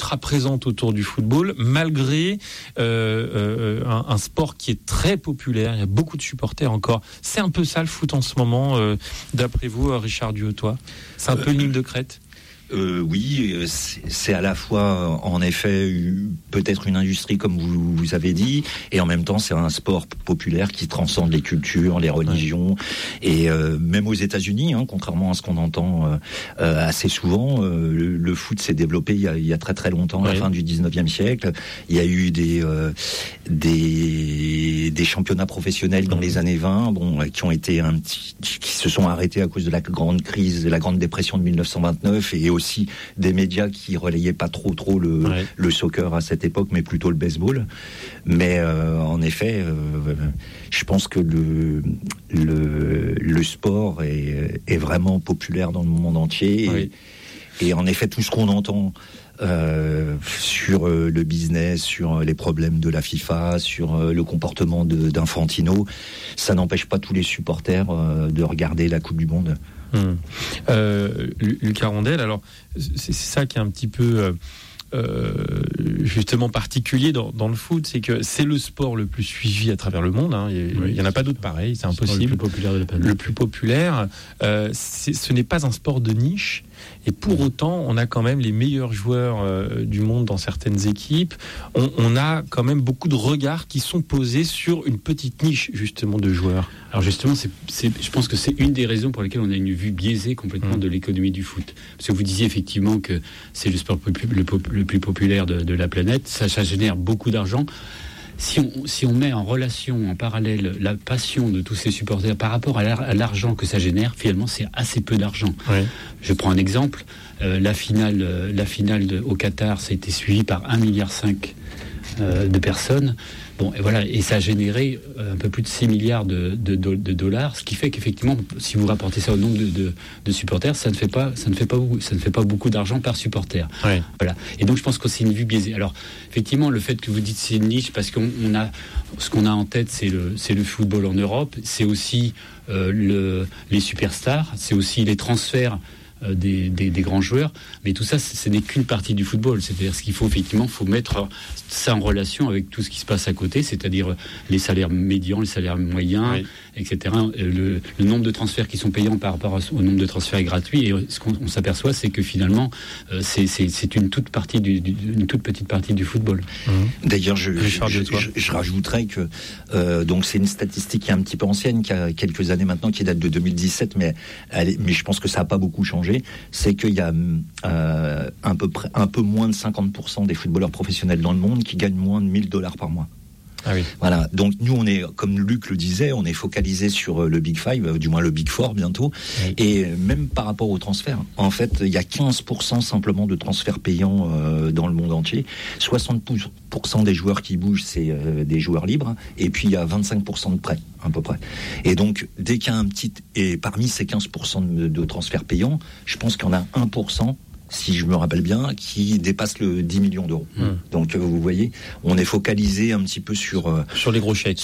ultra présente autour du football, malgré un sport qui est très populaire. Il y a beaucoup de supporters encore. C'est un peu ça le foot en ce moment, d'après vous, Richard Duhautois. C'est un peu une île de crête. Oui, c'est à la fois en effet peut-être une industrie comme vous avez dit, et en même temps c'est un sport populaire qui transcende les cultures, les religions, et même aux États-Unis, contrairement à ce qu'on entend assez souvent, le foot s'est développé il y a très très longtemps, à la fin du 19e siècle. Il y a eu des championnats professionnels dans les années 20, qui ont été qui se sont arrêtés à cause de la grande crise, de la grande dépression de 1929, et aussi des médias qui relayaient pas trop le soccer à cette époque, mais plutôt le baseball. Mais en effet, je pense que le sport est vraiment populaire dans le monde entier. Et en effet, tout ce qu'on entend sur le business, sur les problèmes de la FIFA, sur le comportement d'Infantino, ça n'empêche pas tous les supporters de regarder la Coupe du Monde. Lucas Rondel, alors c'est ça qui est un petit peu justement particulier dans le foot, c'est que c'est le sport le plus suivi à travers le monde, il n'y en a pas d'autre pareil, c'est impossible. Le plus populaire de la planète. Le plus populaire, ce n'est pas un sport de niche. Et pour autant, on a quand même les meilleurs joueurs du monde dans certaines équipes. On a quand même beaucoup de regards qui sont posés sur une petite niche, justement, de joueurs. Alors justement, je pense que c'est une des raisons pour lesquelles on a une vue biaisée complètement de l'économie du foot. Parce que vous disiez effectivement que c'est le sport le plus populaire de la planète. Ça génère beaucoup d'argent. Si on met en relation, en parallèle, la passion de tous ces supporters par rapport à l'argent que ça génère, finalement, c'est assez peu d'argent. Ouais. Je prends un exemple. La finale au Qatar, ça a été suivi par 1,5 milliard de personnes. Bon, et voilà, et ça a généré un peu plus de 6 milliards de dollars, ce qui fait qu'effectivement, si vous rapportez ça au nombre de supporters, ça ne fait pas beaucoup d'argent par supporter. Ouais. Voilà. Et donc, je pense que c'est une vue biaisée. Alors, effectivement, le fait que vous dites c'est une niche, parce ce qu'on a en tête, c'est le football en Europe, c'est aussi les superstars, c'est aussi les transferts des grands joueurs, mais tout ça, ce n'est qu'une partie du football. C'est-à-dire ce qu'il faut mettre ça en relation avec tout ce qui se passe à côté, c'est-à-dire les salaires médians, les salaires moyens, etc. Le nombre de transferts qui sont payants par rapport au nombre de transferts gratuits. Et ce qu'on s'aperçoit, c'est que finalement, c'est une toute petite partie du football. D'ailleurs, je rajouterais que donc c'est une statistique qui est un petit peu ancienne, qui a quelques années maintenant, qui date de 2017, mais je pense que ça n'a pas beaucoup changé. C'est qu'il y a un peu moins de 50% des footballeurs professionnels dans le monde qui gagnent moins de $1,000 par mois. Ah oui. Voilà. Donc nous, on est, comme Luc le disait, on est focalisé sur le Big Five, du moins le Big Four bientôt. Oui. Et même par rapport aux transferts, en fait, il y a 15% simplement de transferts payants dans le monde entier. 60% des joueurs qui bougent, c'est des joueurs libres. Et puis il y a 25% de prêts, à peu près. Et donc, dès qu'il y a et parmi ces 15% de transferts payants, je pense qu'il y en a 1%, si je me rappelle bien, qui dépasse le 10 millions d'euros. Donc vous voyez, on est focalisé un petit peu sur les gros chèques,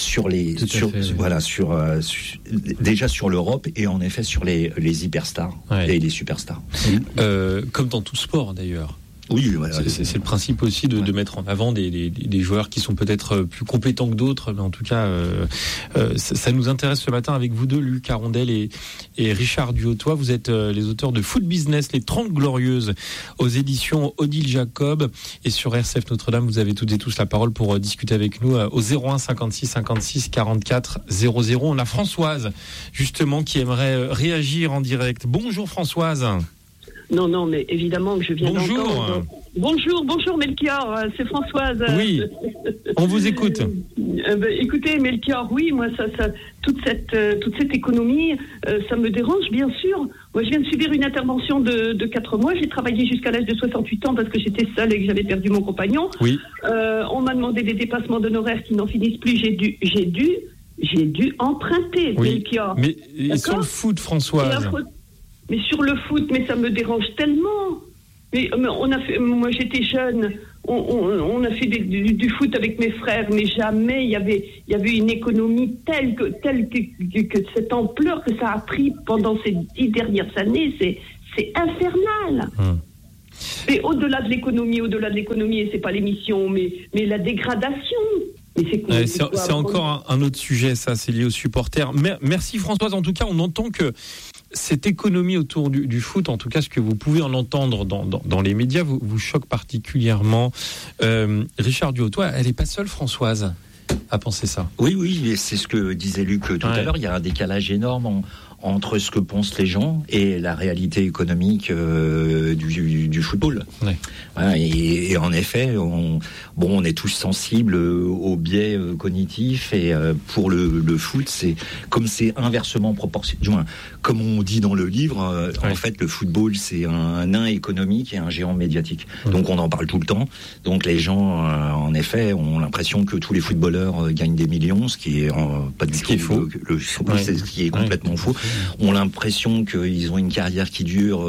déjà sur l'Europe et en effet sur les hyperstars et les superstars. Comme dans tout sport d'ailleurs. Oui, voilà. C'est le principe aussi de mettre en avant des joueurs qui sont peut-être plus compétents que d'autres, mais en tout cas, ça nous intéresse ce matin avec vous deux, Lucas Rondel et Richard Duhautois. Vous êtes les auteurs de Foot Business, les 30 Glorieuses, aux éditions Odile Jacob. Et sur RCF Notre-Dame, vous avez toutes et tous la parole pour discuter avec nous au 01 56 56 44 00. On a Françoise, justement, qui aimerait réagir en direct. Bonjour Françoise. Non, mais évidemment que je viens d'entendre. Bonjour Melchior, c'est Françoise. Oui, on vous écoute. Écoutez Melchior, oui, moi toute cette économie, ça me dérange bien sûr. Moi je viens de subir une intervention de 4 mois, j'ai travaillé jusqu'à l'âge de 68 ans parce que j'étais seule et que j'avais perdu mon compagnon. Oui. On m'a demandé des dépassements d'honoraires qui n'en finissent plus, j'ai dû emprunter, oui. Melchior. Mais sur le foot, Françoise. Mais sur le foot, mais ça me dérange tellement. Mais moi j'étais jeune, on a fait du foot avec mes frères, mais jamais il y avait une économie telle que cette ampleur que ça a pris pendant ces 10 dernières années, c'est infernal. Mais au-delà de l'économie, et c'est pas l'émission, mais la dégradation. C'est encore un autre sujet, ça, c'est lié aux supporters. Merci Françoise, en tout cas, on entend que cette économie autour du foot, en tout cas ce que vous pouvez en entendre dans les médias, vous choque particulièrement. Richard Duhautois, elle n'est pas seule, Françoise, à penser ça. Oui, c'est ce que disait Luc tout à l'heure, il y a un décalage énorme entre ce que pensent les gens et la réalité économique du football. Ouais. Voilà, et en effet, on est tous sensibles aux biais cognitifs, et pour le foot, c'est inversement proportionnel. Comme on dit dans le livre, en fait, le football, c'est un nain économique et un géant médiatique. Donc on en parle tout le temps. Donc les gens, en effet, ont l'impression que tous les footballeurs gagnent des millions, ce qui est pas du tout faux. Ce qui est complètement faux. Ont l'impression qu'ils ont une carrière qui dure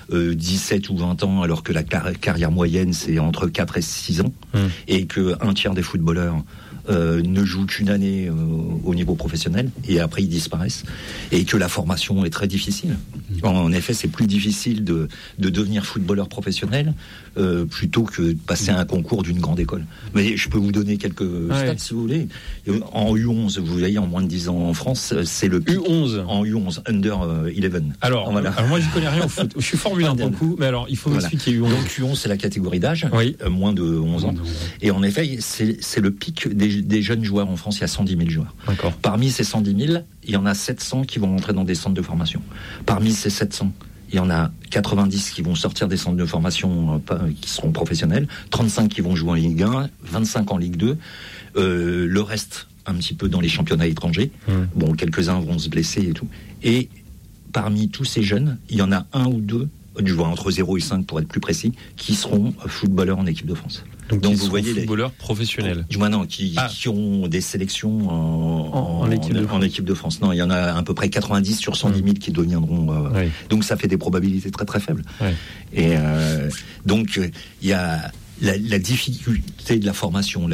17 ou 20 ans, alors que la carrière moyenne, c'est entre 4 et 6 ans, et qu'un tiers des footballeurs ne jouent qu'une année au niveau professionnel, et après ils disparaissent, et que la formation est très difficile. En effet, c'est plus difficile de devenir footballeur professionnel plutôt que de passer un concours d'une grande école. Mais je peux vous donner quelques stats si vous voulez. En U11, vous voyez, en moins de 10 ans en France, c'est le pic. U11 en U11, Under 11. Alors moi je connais rien au foot. Je suis Formule 1 pour le coup, mais alors il faut m'expliquer U11. Donc U11, c'est la catégorie d'âge, moins de 11 ans. Et en effet, c'est le pic des jeunes joueurs en France. Il y a 110 000 joueurs. D'accord. Parmi ces 110 000, il y en a 700 qui vont rentrer dans des centres de formation. Parmi ces 700, il y en a 90 qui vont sortir des centres de formation qui seront professionnels, 35 qui vont jouer en Ligue 1, 25 en Ligue 2, le reste un petit peu dans les championnats étrangers. Bon, quelques-uns vont se blesser et tout. Et parmi tous ces jeunes, il y en a un ou deux, entre 0 et 5 pour être plus précis, qui seront footballeurs en équipe de France. Donc vous voyez, footballeurs professionnels. Qui ont des sélections en équipe de France. Non, il y en a à peu près 90 sur 110 000 qui deviendront. Donc ça fait des probabilités très très faibles. Et donc il y a la difficulté de la formation,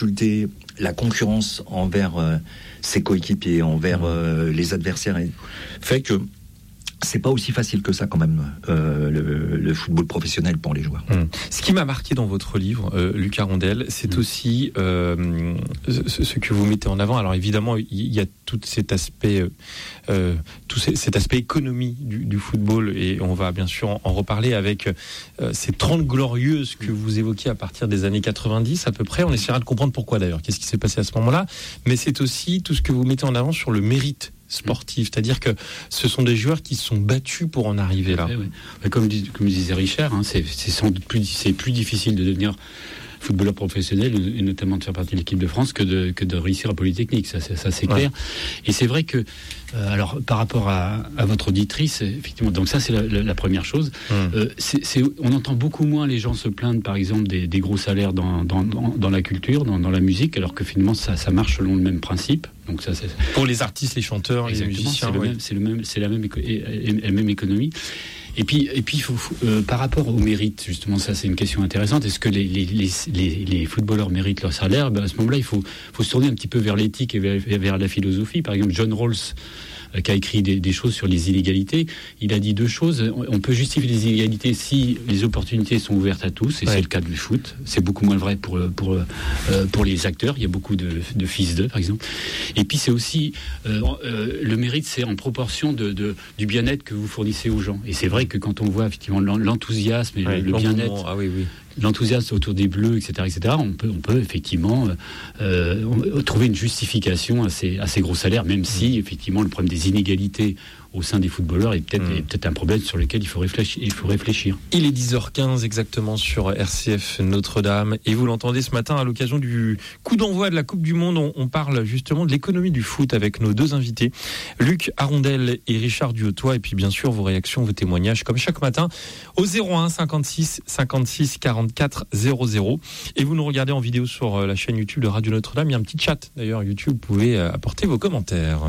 la concurrence envers ses coéquipiers, envers les adversaires, fait que c'est pas aussi facile que ça quand même, le football professionnel pour les joueurs. Ce qui m'a marqué dans votre livre, Luc Arondel, c'est aussi ce que vous mettez en avant. Alors évidemment, il y a tout cet aspect, cet aspect économie du football, et on va bien sûr en reparler avec ces 30 glorieuses que vous évoquiez à partir des années 90 à peu près. On essaiera de comprendre pourquoi d'ailleurs, qu'est-ce qui s'est passé à ce moment-là. Mais c'est aussi tout ce que vous mettez en avant sur le mérite sportif, c'est-à-dire que ce sont des joueurs qui se sont battus pour en arriver là. Comme disait Richard, c'est plus difficile de devenir footballeur professionnel, et notamment de faire partie de l'équipe de France, que de réussir à Polytechnique, ça c'est clair. Et c'est vrai que, alors par rapport à votre auditrice, effectivement, donc ça c'est la première chose. On entend beaucoup moins les gens se plaindre, par exemple, des gros salaires dans la culture, dans la musique, alors que finalement ça marche selon le même principe. Donc ça, c'est pour les artistes, les chanteurs, les musiciens, c'est la même économie. Et puis il faut, par rapport au mérite, justement, ça c'est une question intéressante. Est-ce que les footballeurs méritent leur salaire ? À ce moment-là, il faut se tourner un petit peu vers l'éthique et vers la philosophie. Par exemple, John Rawls, qui a écrit des choses sur les inégalités, il a dit deux choses. On peut justifier les inégalités si les opportunités sont ouvertes à tous, et c'est le cas du foot. C'est beaucoup moins vrai pour les acteurs. Il y a beaucoup de fils d'eux, par exemple. Et puis c'est aussi le mérite, c'est en proportion du bien-être que vous fournissez aux gens. Et c'est vrai que quand on voit effectivement l'enthousiasme et le bien-être, l'enthousiasme autour des Bleus, etc., on peut effectivement trouver une justification à ces gros salaires, même si effectivement le problème des inégalités au sein des footballeurs est peut-être un problème sur lequel il faut réfléchir. Il est 10h15 exactement sur RCF Notre-Dame, et vous l'entendez ce matin à l'occasion du coup d'envoi de la Coupe du Monde. On parle justement de l'économie du foot avec nos deux invités, Luc Arondel et Richard Duhautois, et puis bien sûr vos réactions, vos témoignages comme chaque matin au 01 56 56 44 00, et vous nous regardez en vidéo sur la chaîne YouTube de Radio Notre-Dame. Il y a un petit chat d'ailleurs YouTube, vous pouvez apporter vos commentaires.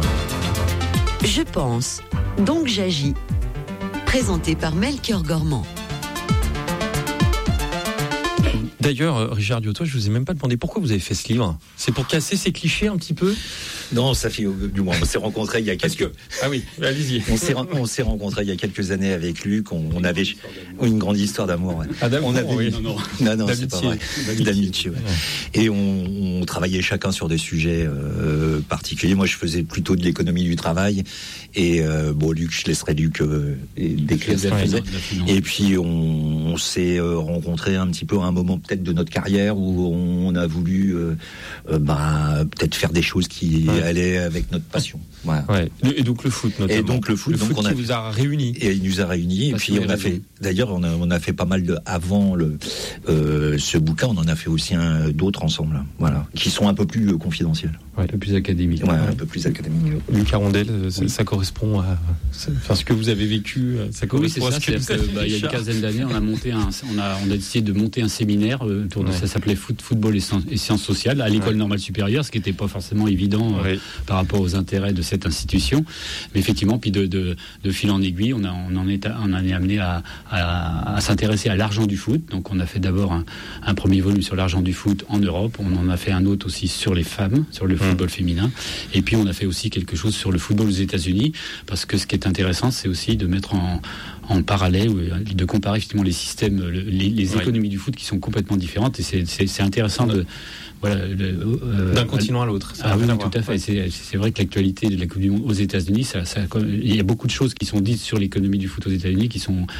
Je pense, donc j'agis. Présenté par Melchior Gormand. D'ailleurs, Richard Diotois, je vous ai même pas demandé pourquoi vous avez fait ce livre. C'est pour casser ces clichés un petit peu? Non, ça fait du moins. On s'est rencontrés il y a quelques. Ah oui, allez-y. On s'est rencontrés il y a quelques années avec Luc. On avait une grande histoire d'amour. Ouais. Ah, d'amour, oui. Non, c'est pas vrai. D'amitié. Ouais. Et on travaillait chacun sur des sujets particuliers. Moi, je faisais plutôt de l'économie du travail. Et Luc, je laisserai Luc décrire ce qu'il faisait. Et puis on s'est rencontrés un petit peu à un moment peut-être de notre carrière où on a voulu peut-être faire des choses qui allaient avec notre passion. Voilà. Ouais. Et donc le foot notamment. Et donc le foot qui vous a réunis. Et il nous a réunis. Et puis on a fait. D'ailleurs, on a fait pas mal avant ce bouquin. On en a fait aussi d'autres ensemble. Voilà, qui sont un peu plus confidentiels. Un peu plus académiques. Ouais, un peu plus académiques. Luc Arondel, ça correspond à ce que vous avez vécu. Ça correspond à ce que vous avez vécu. Il y a une quinzaine d'années, on a décidé de monter un séminaire autour de ça s'appelait football et sciences sociales à l'école normale supérieure, ce qui n'était pas forcément évident par rapport aux intérêts de cette institution. Mais effectivement, puis de fil en aiguille, on en est amené à s'intéresser à l'argent du foot. Donc on a fait d'abord un premier volume sur l'argent du foot en Europe. On en a fait un autre aussi sur les femmes, sur le football féminin. Et puis on a fait aussi quelque chose sur le football aux États-Unis, parce que ce qui est intéressant, c'est aussi de mettre en parallèle, de comparer effectivement les systèmes, les économies du foot qui sont complètement différentes. Et c'est intéressant d'un continent à l'autre. Oui, tout à fait. C'est vrai que l'actualité de la Coupe du Monde aux États-Unis, il y a beaucoup de choses qui sont dites sur l'économie du foot aux États-Unis qui sont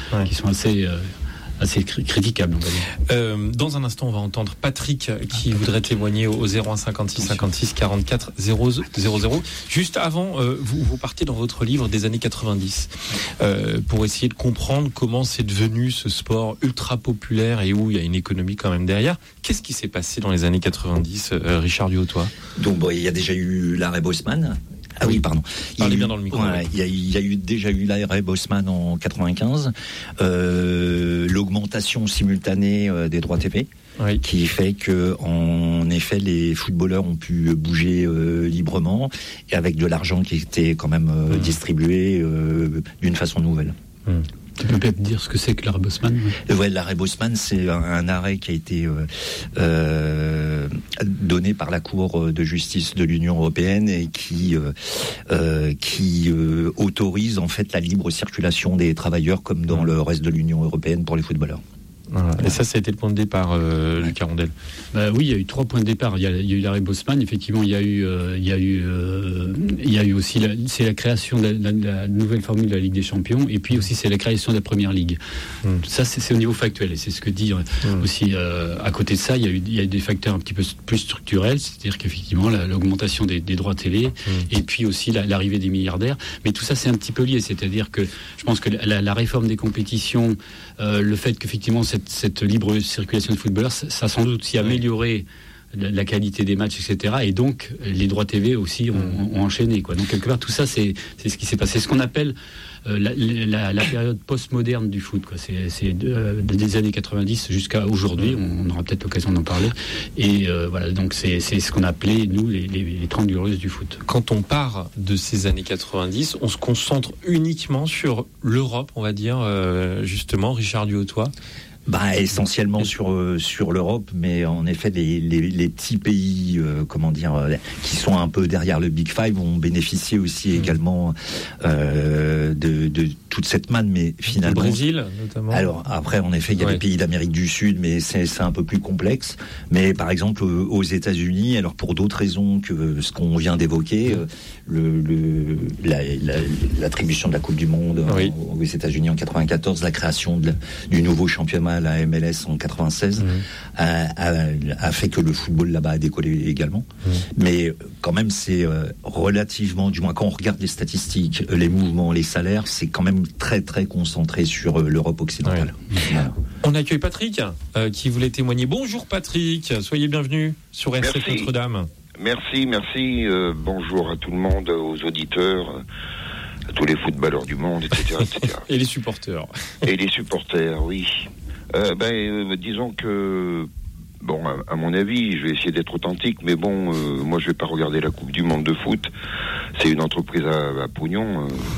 assez critiquable, on va dire. Dans un instant, on va entendre Patrick qui voudrait témoigner au 01 56 56 44 00. Juste avant, vous partez dans votre livre des années 90 pour essayer de comprendre comment c'est devenu ce sport ultra populaire et où il y a une économie quand même derrière. Qu'est-ce qui s'est passé dans les années 90, Richard Diotois? Donc, il y a déjà eu l'arrêt Bosman. Ah oui, pardon. Parlez bien dans le micro. Il y a déjà eu l'arrêt Bosman en 95, l'augmentation simultanée des droits TV, qui fait que, en effet, les footballeurs ont pu bouger librement et avec de l'argent qui était quand même distribué d'une façon nouvelle. Tu peux peut-être dire ce que c'est que l'arrêt Bosman? L'arrêt Bosman, c'est un arrêt qui a été donné par la Cour de justice de l'Union européenne et qui autorise en fait la libre circulation des travailleurs comme dans le reste de l'Union européenne pour les footballeurs. Voilà. Et ça a été le point de départ, Luc Arondel. Oui, il y a eu 3 points de départ. Il y a eu l'arrêt Bosman, effectivement. Il y a eu aussi c'est la création de la nouvelle formule de la Ligue des Champions, et puis aussi c'est la création de la Première Ligue. Ça, c'est au niveau factuel, et c'est ce que dit aussi. À côté de ça, il y a des facteurs un petit peu plus structurels, c'est-à-dire qu'effectivement l'augmentation des droits télé, et puis aussi l'arrivée des milliardaires. Mais tout ça, c'est un petit peu lié, c'est-à-dire que je pense que la réforme des compétitions, le fait qu'effectivement cette libre circulation de footballeurs, ça a sans doute aussi amélioré la qualité des matchs, etc. Et donc, les droits TV aussi ont enchaîné, quoi. Donc, quelque part, tout ça, c'est ce qui s'est passé. C'est ce qu'on appelle la période post-moderne du foot, quoi. C'est des années 90 jusqu'à aujourd'hui. On aura peut-être l'occasion d'en parler. Et voilà, donc c'est ce qu'on appelait, nous, les 30 glorieuses du foot. Quand on part de ces années 90, on se concentre uniquement sur l'Europe, on va dire, justement, Richard Diotois. Essentiellement sur l'Europe, mais en effet les petits pays qui sont un peu derrière le Big Five ont bénéficié aussi également de toute cette manne, mais finalement le Brésil notamment. Alors après, en effet, il y a des pays d'Amérique du Sud, mais c'est un peu plus complexe. Mais par exemple aux États-Unis, alors pour d'autres raisons que ce qu'on vient d'évoquer, l'attribution de la Coupe du Monde aux États-Unis en 94, la création du nouveau championnat, la MLS en 96, a fait que le football là-bas a décollé également. Mais quand même, c'est relativement, du moins quand on regarde les statistiques, les mouvements, les salaires, c'est quand même très très concentré sur l'Europe occidentale. Voilà. On accueille Patrick qui voulait témoigner. Bonjour Patrick, soyez bienvenue sur RCF Notre-Dame. Merci. Bonjour à tout le monde, aux auditeurs, à tous les footballeurs du monde, etc. Et les supporters. Et les supporters, oui. Disons que, à mon avis, je vais essayer d'être authentique, mais moi je vais pas regarder la Coupe du Monde de foot. C'est une entreprise à pognon.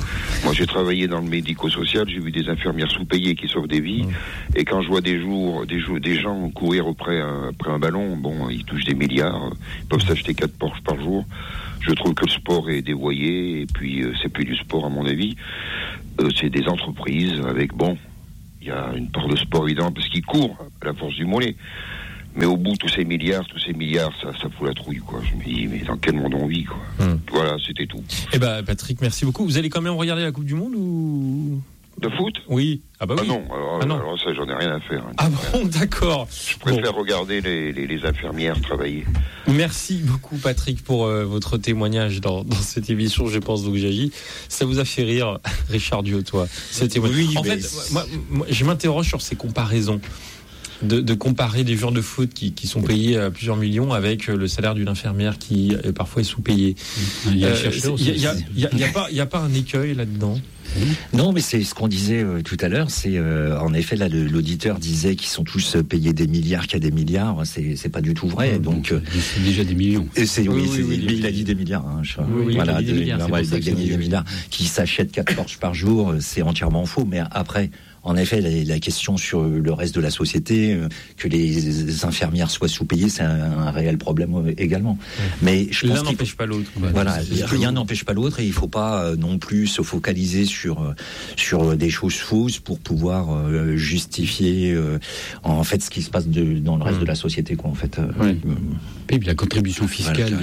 Moi, j'ai travaillé dans le médico-social, j'ai vu des infirmières sous-payées qui sauvent des vies, et quand je vois des gens courir après un ballon, bon, ils touchent des milliards, ils peuvent s'acheter 4 Porsche par jour. Je trouve que le sport est dévoyé, et puis c'est plus du sport à mon avis. C'est des entreprises avec, bon, il y a une part de sport évidemment parce qu'ils courent à la force du mollet. Mais au bout, tous ces milliards, ça fout la trouille, quoi. Je me dis, mais dans quel monde on vit, quoi. Voilà, c'était tout. Eh ben, Patrick, merci beaucoup. Vous allez quand même regarder la Coupe du Monde ou... De foot ? Oui. Ah bah oui. Non, alors ça, j'en ai rien à faire. Ah bon, d'accord. Je préfère regarder les infirmières travailler. Merci beaucoup, Patrick, pour votre témoignage dans cette émission. Je pense donc j'agis. Ça vous a fait rire, Richard Diotois. Oui, en fait, moi, je m'interroge sur ces comparaisons. De comparer des joueurs de foot qui sont payés à plusieurs millions avec le salaire d'une infirmière qui parfois est sous-payée. Il y a pas un écueil là-dedans? Non, mais c'est ce qu'on disait tout à l'heure. C'est en effet là, l'auditeur disait qu'ils sont tous payés des milliards qu'il y a des milliards. C'est pas du tout vrai. Donc c'est déjà des millions. Et il a dit des milliards. Hein, voilà, il a gagné des milliards. Qui s'achètent 4 Porsche par jour, c'est entièrement faux. Mais après. En effet, la question sur le reste de la société, que les infirmières soient sous-payées, c'est un réel problème également. Mais je pense l'un n'empêche pas l'autre. Voilà, rien n'empêche pas l'autre et il faut pas non plus se focaliser sur des choses fausses pour pouvoir justifier en fait ce qui se passe dans le reste de la société, quoi. En fait. Et puis la contribution fiscale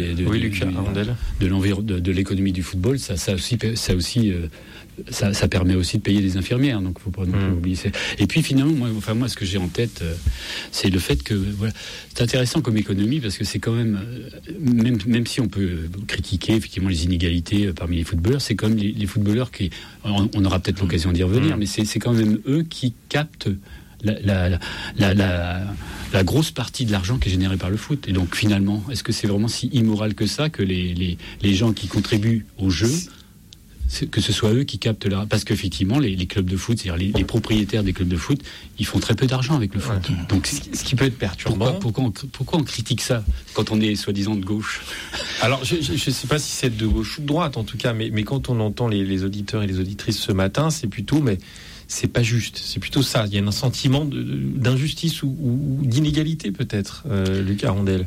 de l'économie du football, ça permet aussi de payer des infirmières, donc faut pas non plus oublier. Et puis finalement, moi, ce que j'ai en tête, c'est le fait que voilà, c'est intéressant comme économie parce que c'est quand même si on peut critiquer effectivement les inégalités parmi les footballeurs, c'est quand même les footballeurs qui, on aura peut-être l'occasion d'y revenir, mais c'est quand même eux qui captent la grosse partie de l'argent qui est généré par le foot. Et donc finalement, est-ce que c'est vraiment si immoral que ça que les gens qui contribuent au jeu, que ce soit eux qui captent parce qu'effectivement les clubs de foot, c'est-à-dire les propriétaires des clubs de foot, ils font très peu d'argent avec le foot. Donc ce qui peut être perturbant. Pourquoi on critique ça quand on est soi-disant de gauche? Alors je sais pas si c'est de gauche ou de droite en tout cas, mais quand on entend les auditeurs et les auditrices ce matin, c'est plutôt c'est pas juste, c'est plutôt ça. Il y a un sentiment d'injustice ou d'inégalité peut-être, Lucas Rondel.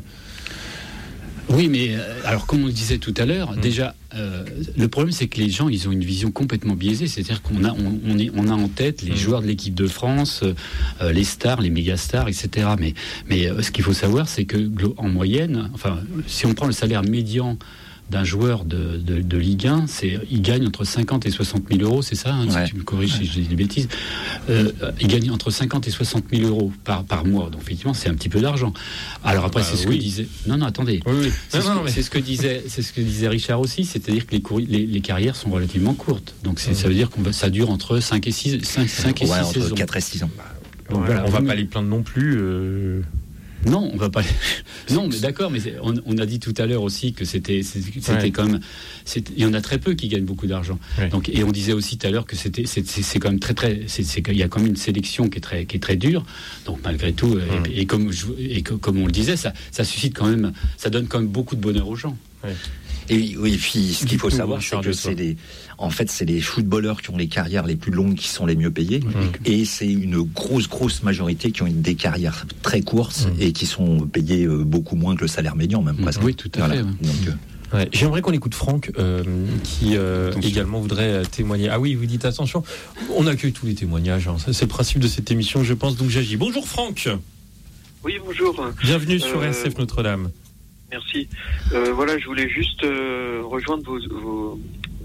Oui, mais alors comme on le disait tout à l'heure, déjà le problème c'est que les gens ils ont une vision complètement biaisée, c'est-à-dire qu'on a en tête les joueurs de l'équipe de France, les stars, les méga stars, etc. Mais ce qu'il faut savoir c'est que en moyenne, enfin si on prend le salaire médian d'un joueur de Ligue 1, il gagne entre 50 et 60 000 euros, c'est ça, si tu me corriges si je dis des bêtises. Il gagne entre 50 et 60 000 euros par mois, donc effectivement c'est un petit peu d'argent. Alors après c'est ce que disait... Non, attendez. C'est ce que disait Richard aussi, c'est-à-dire que les carrières sont relativement courtes. Donc ça veut dire que ça dure entre 5 et 6 entre saisons. 4 et 6 ans. On va pas les plaindre non plus... Non, on va pas. Non, mais d'accord, mais on a dit tout à l'heure aussi que c'était quand même. Il y en a très peu qui gagnent beaucoup d'argent. Donc, et on disait aussi tout à l'heure que c'est quand même il y a quand même une sélection qui est très dure. Donc malgré tout, et comme on le disait, ça suscite quand même, ça donne quand même beaucoup de bonheur aux gens. Et oui, puis ce qu'il faut savoir, c'est que c'est les footballeurs qui ont les carrières les plus longues qui sont les mieux payés, et c'est une grosse majorité qui ont des carrières très courtes et qui sont payés beaucoup moins que le salaire médian, même presque. Oui, tout à fait. Donc, j'aimerais qu'on écoute Franck qui également voudrait témoigner. Ah oui, vous dites attention, on accueille tous les témoignages, hein. Ça, c'est le principe de cette émission, je pense, donc j'agis. Bonjour Franck. Oui, bonjour. Bienvenue sur RCF Notre-Dame. Merci. Voilà, je voulais juste rejoindre vos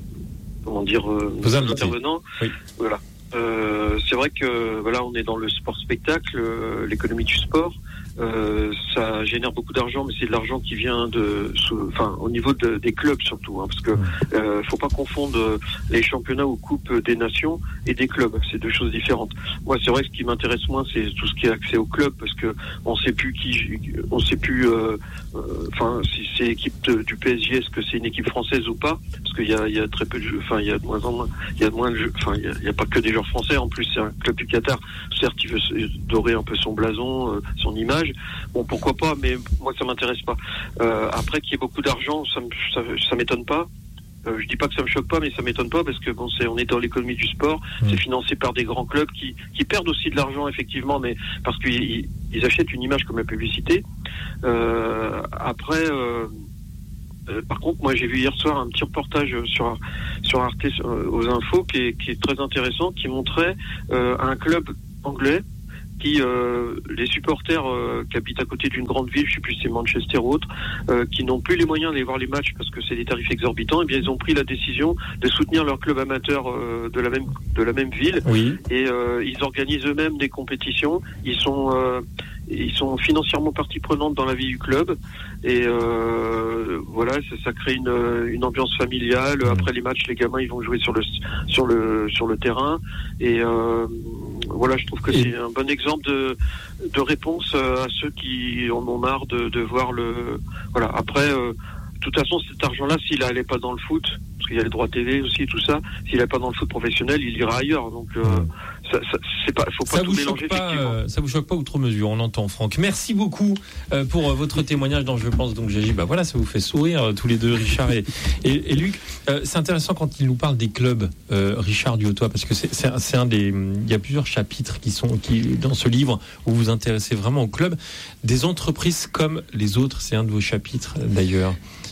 intervenants. Oui. Voilà. C'est vrai que voilà, on est dans le sport spectacle, l'économie du sport. Ça génère beaucoup d'argent, mais c'est de l'argent qui vient au niveau des clubs surtout, hein, parce que faut pas confondre les championnats ou coupes des nations et des clubs, c'est deux choses différentes. Moi, c'est vrai que ce qui m'intéresse moins, c'est tout ce qui est accès aux clubs, parce que on sait plus si c'est l'équipe du PSG, est-ce que c'est une équipe française ou pas, parce qu'il y a très peu de jeux, enfin il y a de moins en moins, il y a moins de jeux, enfin il y a pas que des joueurs français. En plus, c'est un club du Qatar. Certes, il veut dorer un peu son blason, son image. Bon, pourquoi pas, mais moi ça m'intéresse pas. Après qu'il y ait beaucoup d'argent, ça m'étonne pas. Je dis pas que ça me choque pas, mais ça m'étonne pas parce que bon, on est dans l'économie du sport, c'est financé par des grands clubs qui perdent aussi de l'argent effectivement, mais parce qu'ils achètent une image comme la publicité. Après, par contre, moi j'ai vu hier soir un petit reportage sur Arte aux infos qui est très intéressant, qui montrait un club anglais qui les supporters qui habitent à côté d'une grande ville, je sais plus si c'est Manchester ou autre, qui n'ont plus les moyens d'aller voir les matchs parce que c'est des tarifs exorbitants, et bien ils ont pris la décision de soutenir leur club amateur de la même ville, et ils organisent eux-mêmes des compétitions. Ils sont financièrement partie prenante dans la vie du club, et voilà, ça crée une ambiance familiale. Après les matchs, les gamins ils vont jouer sur le terrain, et voilà, je trouve que c'est un bon exemple de réponse à ceux qui en ont marre de voir voilà. Après, de toute façon, cet argent-là, s'il n'allait pas dans le foot, parce qu'il y a les droits TV aussi, tout ça, s'il n'allait pas dans le foot professionnel, il ira ailleurs. Donc, c'est pas, faut pas tout mélanger. Ça vous choque pas outre mesure, on entend, Franck. Merci beaucoup pour votre témoignage dans Je pense donc j'agis. Voilà, ça vous fait sourire tous les deux, Richard et Luc. C'est intéressant quand il nous parle des clubs, Richard Duhautois, parce que c'est un des. Il y a plusieurs chapitres qui dans ce livre où vous vous intéressez vraiment aux clubs, des entreprises comme les autres. C'est un de vos chapitres d'ailleurs.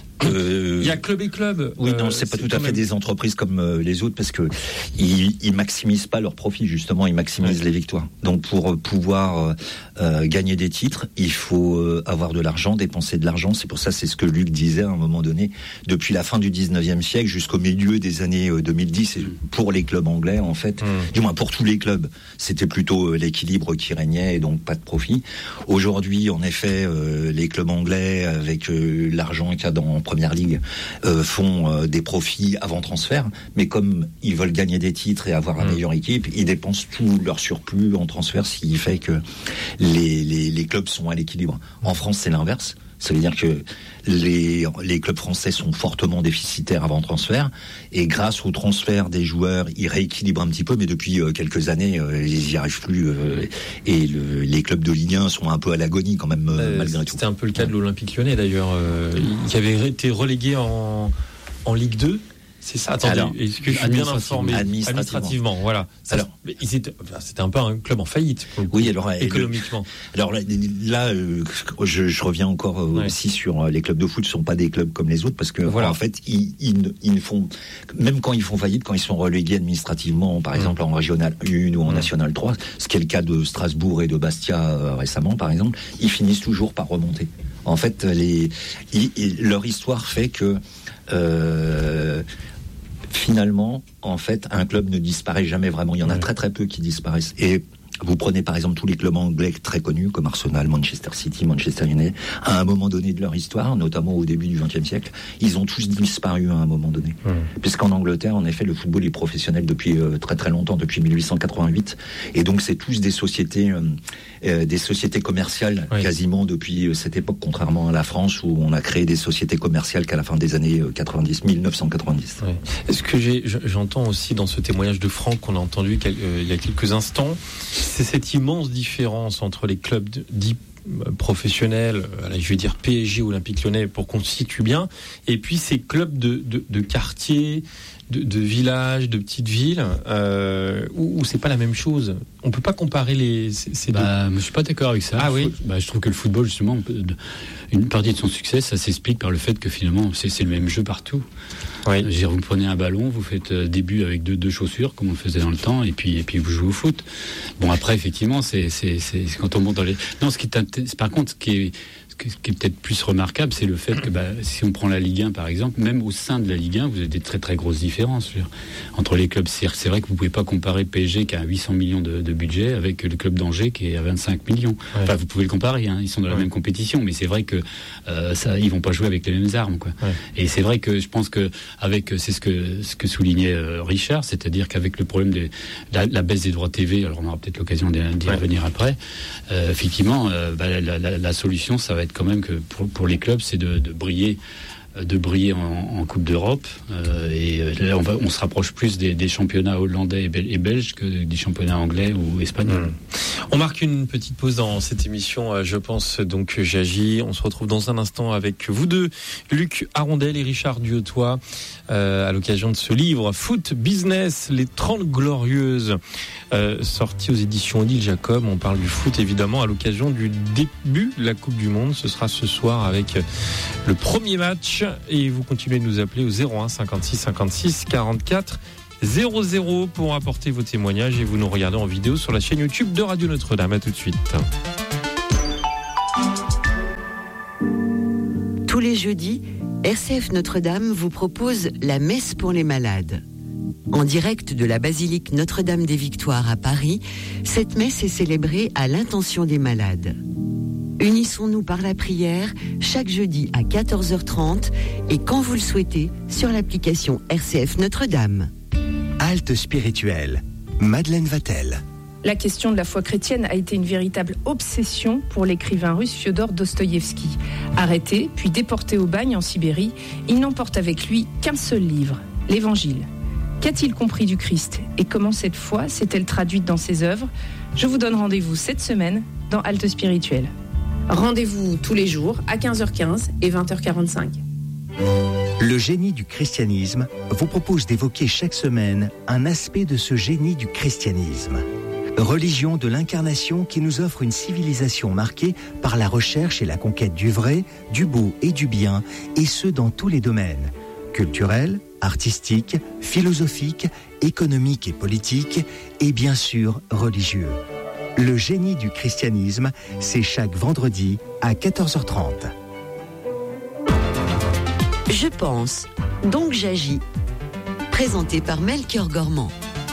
Il y a club et club. Oui, non, c'est pas tout à fait des entreprises comme les autres, parce que ils maximisent pas leurs profits, justement, ils maximisent les victoires. Donc pour pouvoir gagner des titres, il faut avoir de l'argent, dépenser de l'argent. C'est pour ça, c'est ce que Luc disait à un moment donné, depuis la fin du 19e siècle jusqu'au milieu des années 2010, pour les clubs anglais, en fait, du moins pour tous les clubs, c'était plutôt l'équilibre qui régnait, et donc pas de profit. Aujourd'hui, en effet, les clubs anglais, avec l'argent qu'il y a dans Première Ligue, font des profits avant transfert, mais comme ils veulent gagner des titres et avoir la meilleure équipe, ils dépensent tout leur surplus en transfert, ce qui fait que les clubs sont à l'équilibre. En France, c'est l'inverse. Ça veut dire que les clubs français sont fortement déficitaires avant transfert, et grâce au transfert des joueurs, ils rééquilibrent un petit peu, mais depuis quelques années, ils n'y arrivent plus, et les clubs de Ligue 1 sont un peu à l'agonie quand même, malgré tout. C'était un peu le cas de l'Olympique Lyonnais d'ailleurs, qui avait été relégué en Ligue 2. C'est ça. Attendez, est-ce que je suis bien informé administrativement? Voilà. Alors, c'était un peu un club en faillite. Oui, alors économiquement. Alors là, je reviens encore aussi sur les clubs de foot. Ne sont pas des clubs comme les autres, parce que en fait, ils font, même quand ils font faillite, quand ils sont relégués administrativement, par exemple en Régional 1 ou en National 3, ce qui est le cas de Strasbourg et de Bastia récemment, par exemple, ils finissent toujours par remonter. En fait, leur histoire fait que finalement, en fait, un club ne disparaît jamais vraiment. Il y en a très très peu qui disparaissent. Et vous prenez par exemple tous les clubs anglais très connus comme Arsenal, Manchester City, Manchester United, à un moment donné de leur histoire, notamment au début du XXe siècle, ils ont tous disparu à un moment donné. Puisqu'en Angleterre, en effet, le football est professionnel depuis très très longtemps, depuis 1888, et donc c'est tous des sociétés commerciales quasiment depuis cette époque, contrairement à la France où on a créé des sociétés commerciales qu'à la fin des années 1990. Est-ce que j'entends aussi dans ce témoignage de Franck qu'on a entendu il y a quelques instants, c'est cette immense différence entre les clubs dits professionnels, je vais dire PSG, Olympique Lyonnais, pour qu'on se situe bien, et puis ces clubs de quartier, de villages, de petites villes, où c'est pas la même chose. On peut pas comparer ces deux. Je suis pas d'accord avec ça. Je trouve que le football, justement, une partie de son succès, ça s'explique par le fait que finalement, c'est le même jeu partout. Vous prenez un ballon, vous faites début avec deux chaussures, comme on le faisait dans le temps, et puis vous jouez au foot. Bon, après, effectivement, c'est quand on monte dans les... Non, par contre, ce qui est peut-être plus remarquable, c'est le fait que si on prend la Ligue 1 par exemple, même au sein de la Ligue 1, vous avez des très très grosses différences entre les clubs. C'est vrai que vous ne pouvez pas comparer le PSG qui a 800 millions de budget avec le club d'Angers qui est à 25 millions. Enfin, vous pouvez le comparer, ils sont dans la même compétition, mais c'est vrai que ils vont pas jouer avec les mêmes armes, quoi. Et c'est vrai que je pense que c'est ce que soulignait Richard, c'est-à-dire qu'avec le problème de la baisse des droits TV, alors on aura peut-être l'occasion d'y revenir après, effectivement, la solution, ça va être quand même que pour les clubs, c'est de briller de briller en Coupe d'Europe. Et là, on se rapproche plus des championnats hollandais et belges que des championnats anglais ou espagnols. On marque une petite pause dans cette émission, je pense, donc j'agis. On se retrouve dans un instant avec vous deux, Luc Arondel et Richard Duhautois, à l'occasion de ce livre Foot Business, les 30 glorieuses, sorti aux éditions Odile Jacob. On parle du foot évidemment à l'occasion du début de la Coupe du Monde. Ce sera ce soir avec le premier match et vous continuez de nous appeler au 01 56 56 44 00 pour apporter vos témoignages et vous nous regardez en vidéo sur la chaîne YouTube de Radio Notre-Dame. À tout de suite. Tous les jeudis, RCF Notre-Dame vous propose la messe pour les malades. En direct de la basilique Notre-Dame des Victoires à Paris, cette messe est célébrée à l'intention des malades. Unissons-nous par la prière chaque jeudi à 14h30 et quand vous le souhaitez sur l'application RCF Notre-Dame. Halte spirituelle, Madeleine Vatel. La question de la foi chrétienne a été une véritable obsession pour l'écrivain russe Fiodor Dostoïevski. Arrêté, puis déporté au bagne en Sibérie, il n'emporte avec lui qu'un seul livre, l'Évangile. Qu'a-t-il compris du Christ et comment cette foi s'est-elle traduite dans ses œuvres ? Je vous donne rendez-vous cette semaine dans Halte spirituelle. Rendez-vous tous les jours à 15h15 et 20h45. Le génie du christianisme vous propose d'évoquer chaque semaine un aspect de ce génie du christianisme. Religion de l'incarnation qui nous offre une civilisation marquée par la recherche et la conquête du vrai, du beau et du bien, et ce dans tous les domaines, culturels, artistiques, philosophiques, économiques et politiques, et bien sûr religieux. Le génie du christianisme, c'est chaque vendredi à 14h30. Je pense, donc j'agis. Présenté par Melchior Gormand.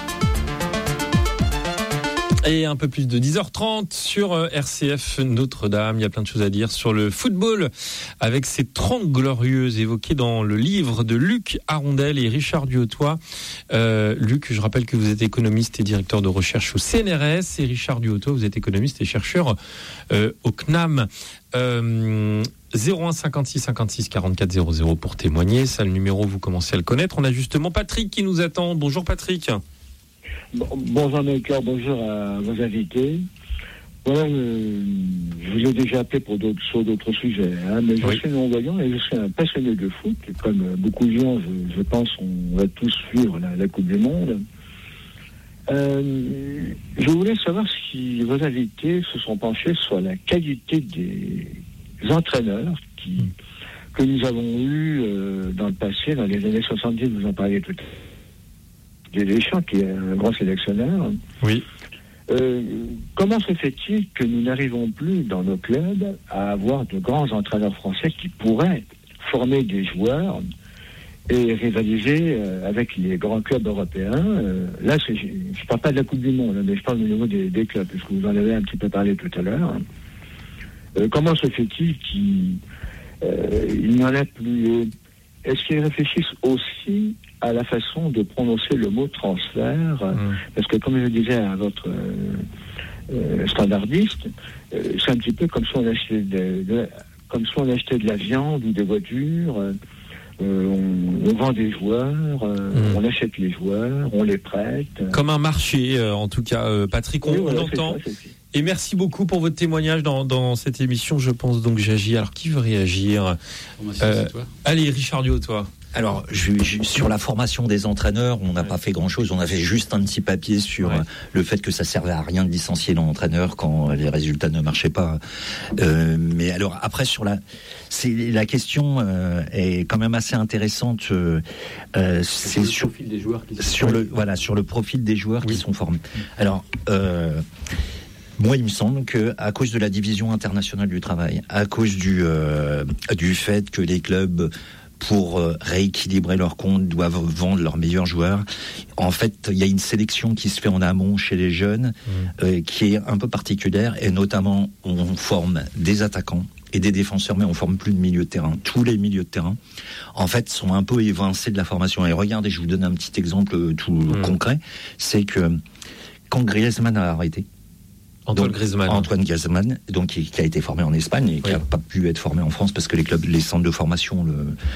Et un peu plus de 10h30 sur RCF Notre-Dame. Il y a plein de choses à dire sur le football avec ces 30 glorieuses évoquées dans le livre de Luc Arondel et Richard Duhautois. Luc, je rappelle que vous êtes économiste et directeur de recherche au CNRS et Richard Duhautois, vous êtes économiste et chercheur au CNAM. 01 56 56 44 00 pour témoigner. Ça, le numéro, vous commencez à le connaître. On a justement Patrick qui nous attend. Bonjour Patrick. Bonjour Melchior, bonjour à vos invités. Voilà, je vous ai déjà appelé sur d'autres sujets, mais je suis non-voyant et je suis un passionné de foot. Comme beaucoup de gens, je pense on va tous suivre la Coupe du Monde. Je voulais savoir si vos invités se sont penchés sur la qualité des entraîneurs que nous avons eus dans le passé, dans les années 70, vous en parliez tout à l'heure. Deschamps, qui est un grand sélectionneur. Oui. Comment se fait-il que nous n'arrivons plus dans nos clubs à avoir de grands entraîneurs français qui pourraient former des joueurs et rivaliser avec les grands clubs européens? Là, je ne parle pas de la Coupe du Monde, mais je parle au niveau des clubs, puisque vous en avez un petit peu parlé tout à l'heure. Comment se fait-il qu'il n'y en a plus? Est-ce qu'ils réfléchissent aussi à la façon de prononcer le mot transfert? Parce que comme je disais à votre standardiste, c'est un petit peu comme si on achetait de la viande ou des voitures. On vend des joueurs, on achète les joueurs, on les prête. Comme un marché, en tout cas, Patrick, on entend. Et merci beaucoup pour votre témoignage dans cette émission. Je pense donc j'agis. Alors, qui veut réagir? Allez, Richard Duhautois. Alors, sur la formation des entraîneurs, on n'a pas fait grand-chose. On a fait juste un petit papier sur le fait que ça servait à rien de licencier l'entraîneur quand les résultats ne marchaient pas. Mais alors, après, la question est quand même assez intéressante. C'est sur le profil des joueurs sur le profil des joueurs qui sont formés. Alors, moi, il me semble que à cause de la division internationale du travail, à cause du fait que les clubs, pour rééquilibrer leurs comptes, doivent vendre leurs meilleurs joueurs. En fait, il y a une sélection qui se fait en amont chez les jeunes, qui est un peu particulière, et notamment, on forme des attaquants et des défenseurs, mais on forme plus de milieux de terrain. Tous les milieux de terrain, en fait, sont un peu évincés de la formation. Et regardez, je vous donne un petit exemple tout concret, c'est que quand Griezmann a arrêté, Antoine Griezmann, donc qui a été formé en Espagne et qui n'a pas pu être formé en France parce que les centres de formation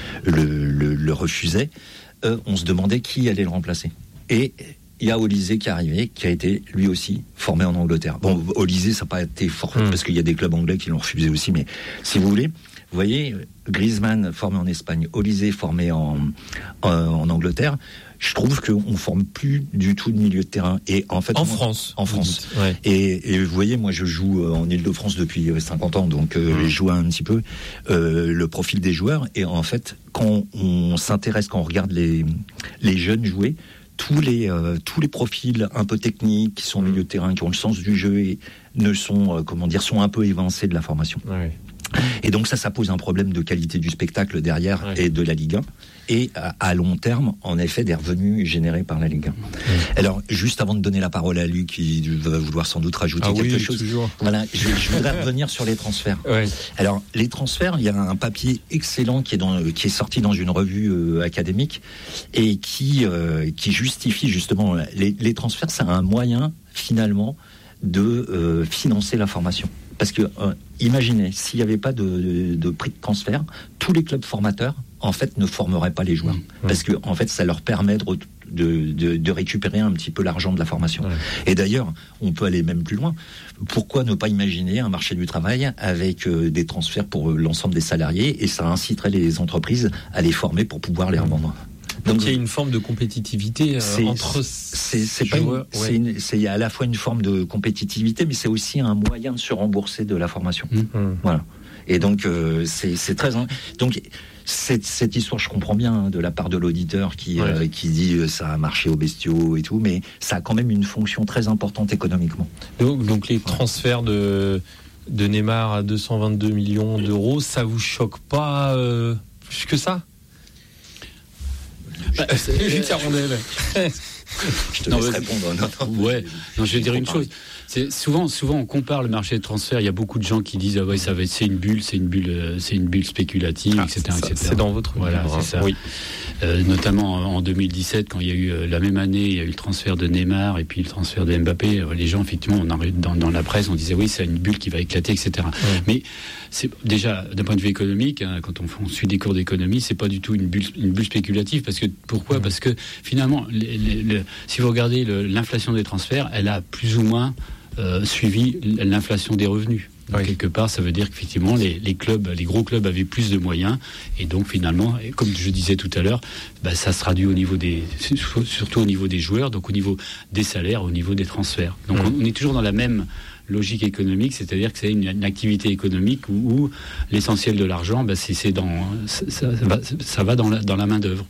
le refusaient. On se demandait qui allait le remplacer. Et il y a Olysée qui est arrivé, qui a été lui aussi formé en Angleterre. Bon, Olysée, ça n'a pas été fort parce qu'il y a des clubs anglais qui l'ont refusé aussi, mais si vous voulez, vous voyez, Griezmann formé en Espagne, Olysée formé en Angleterre. Je trouve qu'on forme plus du tout de milieu de terrain. Et en fait, en France. Ouais. Et vous voyez, moi, je joue en Île-de-France depuis 50 ans, donc je vois un petit peu le profil des joueurs. Et en fait, quand on s'intéresse, quand on regarde les jeunes jouer, tous les profils un peu techniques, qui sont au milieu de terrain, qui ont le sens du jeu et sont un peu évincés de la formation. Ouais. Et donc ça pose un problème de qualité du spectacle derrière et de la Ligue 1. Et à long terme, en effet, des revenus générés par la Ligue 1. Alors, juste avant de donner la parole à Luc, qui va vouloir sans doute rajouter quelque chose. Toujours. Voilà, je voudrais revenir sur les transferts. Ouais. Alors, les transferts, il y a un papier excellent qui est sorti dans une revue académique et qui justifie justement les transferts. C'est un moyen finalement de financer la formation. Parce que imaginez, s'il n'y avait pas de prix de transfert, tous les clubs formateurs en fait ne formeraient pas les joueurs, parce que en fait ça leur permet de récupérer un petit peu l'argent de la formation. Ouais. Et d'ailleurs, on peut aller même plus loin. Pourquoi ne pas imaginer un marché du travail avec des transferts pour l'ensemble des salariés, et ça inciterait les entreprises à les former pour pouvoir les revendre. Donc il y a une forme de compétitivité entre il y a à la fois une forme de compétitivité, mais c'est aussi un moyen de se rembourser de la formation. Voilà. Et donc c'est très donc cette histoire, je comprends bien de la part de l'auditeur qui dit ça a marché aux bestiaux et tout, mais ça a quand même une fonction très importante économiquement. Donc les transferts de Neymar à 222 millions d'euros, ça vous choque pas plus que ça? Je te laisse répondre. Non, je vais dire une chose. C'est souvent on compare le marché des transferts. Il y a beaucoup de gens qui disent c'est une bulle spéculative, etc. C'est dans votre c'est ça. Oui. Notamment en 2017, quand il y a eu la même année, il y a eu le transfert de Neymar et puis le transfert de Mbappé. Les gens, effectivement, dans la presse, on disait c'est une bulle qui va éclater, etc. Mais c'est déjà d'un point de vue économique, quand on suit des cours d'économie, c'est pas du tout une bulle spéculative. Pourquoi ? Parce que finalement, si vous regardez l'inflation des transferts, elle a plus ou moins suivi l'inflation des revenus. Donc, quelque part, ça veut dire qu'effectivement, les gros clubs avaient plus de moyens, et donc finalement, comme je disais tout à l'heure, ça se traduit surtout au niveau des joueurs, donc au niveau des salaires, au niveau des transferts. Donc on est toujours dans la même logique économique, c'est-à-dire que c'est une activité économique où l'essentiel de l'argent, ça va dans la main d'œuvre.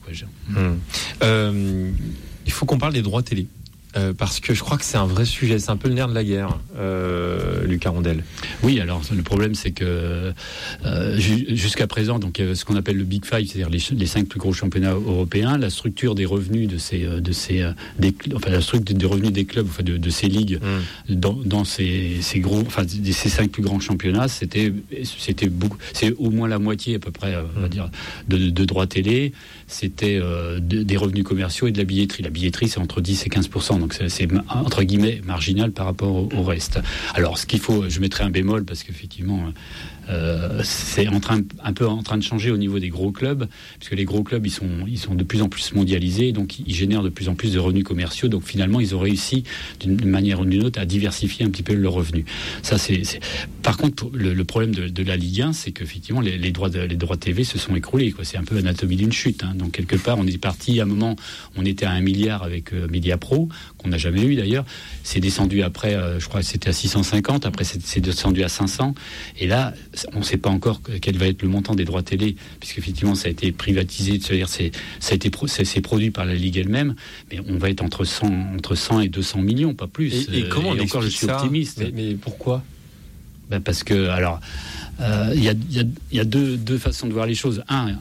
Il faut qu'on parle des droits télé. Parce que je crois que c'est un vrai sujet, c'est un peu le nerf de la guerre, Lucas Rondel. Oui, alors le problème c'est que jusqu'à présent, donc ce qu'on appelle le Big Five, c'est-à-dire les 5 plus gros championnats européens, la structure des revenus la structure des revenus des clubs, de ces ligues dans ces 5 plus grands championnats, c'était beaucoup, c'est au moins la moitié à peu près, on va dire, de droits télé. C'était des revenus commerciaux et de la billetterie. La billetterie, c'est entre 10 et 15%, donc c'est entre guillemets marginal par rapport au reste. Alors, ce qu'il faut, je mettrai un bémol parce qu'effectivement, c'est un peu en train de changer au niveau des gros clubs, puisque les gros clubs, ils sont de plus en plus mondialisés, donc ils génèrent de plus en plus de revenus commerciaux. Donc finalement, ils ont réussi d'une manière ou d'une autre à diversifier un petit peu leurs revenus. Ça, Par contre, le problème de la Ligue 1, c'est qu'effectivement, les droits TV se sont écroulés. C'est un peu l'anatomie d'une chute. Donc quelque part, on est parti à un moment, on était à 1 milliard avec Mediapro, qu'on n'a jamais eu d'ailleurs. C'est descendu après, je crois que c'était à 650. Après, c'est descendu à 500. Et là, on ne sait pas encore quel va être le montant des droits télé, puisqu'effectivement ça a été privatisé, c'est-à-dire c'est produit par la Ligue elle-même, mais on va être entre 100 et 200 millions, pas plus. Et comment on encore, je suis optimiste. Mais pourquoi ? Parce que, alors, il y a deux façons de voir les choses.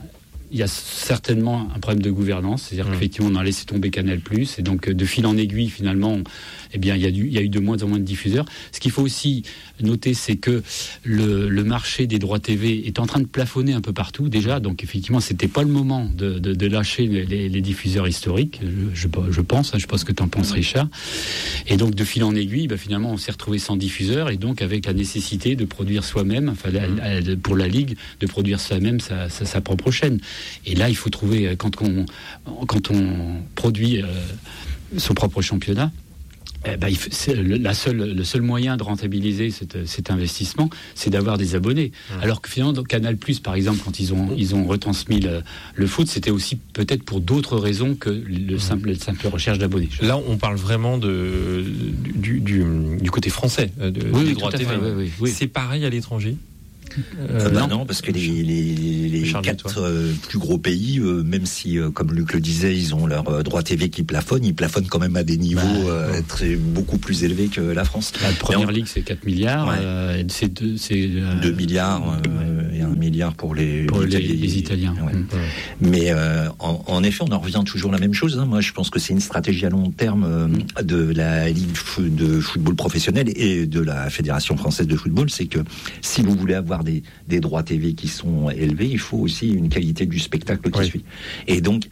il y a certainement un problème de gouvernance, c'est-à-dire qu'effectivement on a laissé tomber Canal+, et donc de fil en aiguille finalement, eh bien il y a eu de moins en moins de diffuseurs. Ce qu'il faut aussi noter, c'est que le marché des droits TV est en train de plafonner un peu partout déjà, donc effectivement c'était pas le moment de lâcher les diffuseurs historiques, je pense, je sais pas ce que tu en penses Richard, et donc de fil en aiguille, finalement on s'est retrouvé sans diffuseur, et donc avec la nécessité de produire soi-même, enfin pour la Ligue, de produire soi-même sa propre chaîne. Et là, il faut trouver, quand on produit son propre championnat, le seul moyen de rentabiliser cet investissement, c'est d'avoir des abonnés. Alors que finalement, dans Canal+, par exemple, quand ils ont retransmis le foot, c'était aussi peut-être pour d'autres raisons que la simple recherche d'abonnés. Là, on parle vraiment du côté français des droits TV. Oui. C'est pareil à l'étranger. Non, parce que les 4 plus gros pays, même si, comme Luc le disait, ils ont leur droit TV qui plafonnent, ils plafonnent quand même à des niveaux beaucoup plus élevés que la France. La première ligue, c'est 4 milliards, c'est 2 milliards et 1 milliard pour les Italiens. Ouais. Mais en effet, on en revient toujours à la même chose. Moi, je pense que c'est une stratégie à long terme de la Ligue de football professionnel et de la Fédération française de football, c'est que si vous voulez avoir des droits TV qui sont élevés, il faut aussi une qualité du spectacle qui suit. Et donc,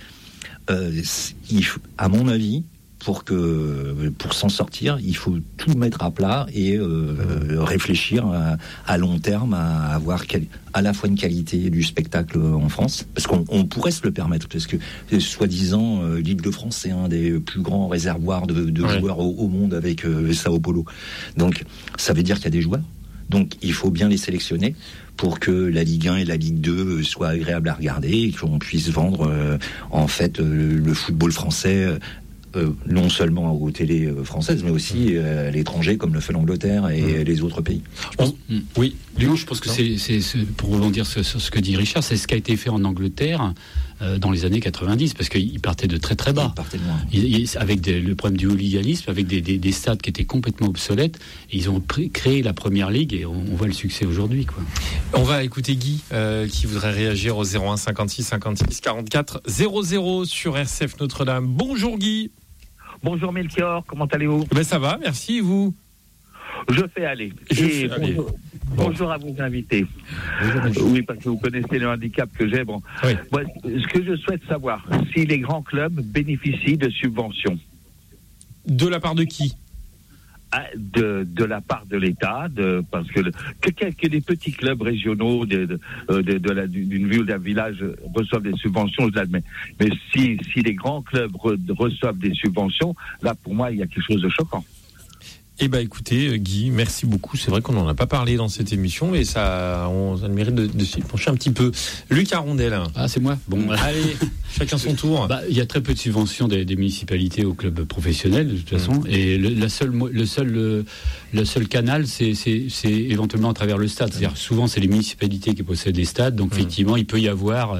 à mon avis, pour s'en sortir, il faut tout mettre à plat et réfléchir à long terme à avoir à la fois une qualité du spectacle en France, parce qu'on pourrait se le permettre, parce que soi-disant l'Île de France c'est un des plus grands réservoirs de joueurs au monde avec Sao Paulo. Donc ça veut dire qu'il y a des joueurs. Donc il faut bien les sélectionner pour que la Ligue 1 et la Ligue 2 soient agréables à regarder et qu'on puisse vendre en fait le football français non seulement aux télés françaises mais aussi à l'étranger comme le fait l'Angleterre et les autres pays. Oui, je pense que c'est pour rebondir sur ce que dit Richard, c'est ce qui a été fait en Angleterre dans les années 90, parce qu'ils partaient de très très bas. Avec le problème du hooliganisme, avec des stades qui étaient complètement obsolètes, et ils ont créé la première ligue et on voit le succès aujourd'hui, quoi. On va écouter Guy qui voudrait réagir au 01 56 56 44 00 sur RCF Notre-Dame. Bonjour Guy. Bonjour Melchior, comment allez-vous ? Ça va, merci, et vous ? Je fais aller. Bonjour à vos invités. Oui, parce que vous connaissez le handicap que j'ai. Bon. Oui. Moi, ce que je souhaite savoir, si les grands clubs bénéficient de subventions. De la part de qui ? De la part de l'État, parce que les petits clubs régionaux d'une ville ou d'un village reçoivent des subventions, je l'admets. Mais si les grands clubs reçoivent des subventions, là pour moi il y a quelque chose de choquant. Écoutez Guy, merci beaucoup. C'est vrai qu'on n'en a pas parlé dans cette émission, mais ça le mérite de s'y pencher un petit peu. Luc Arondel. Ah, c'est moi. Bon, allez, chacun son tour. Il y a très peu de subventions des municipalités aux clubs professionnels de toute façon, et le seul canal, c'est éventuellement à travers le stade. C'est-à-dire souvent c'est les municipalités qui possèdent les stades, donc effectivement il peut y avoir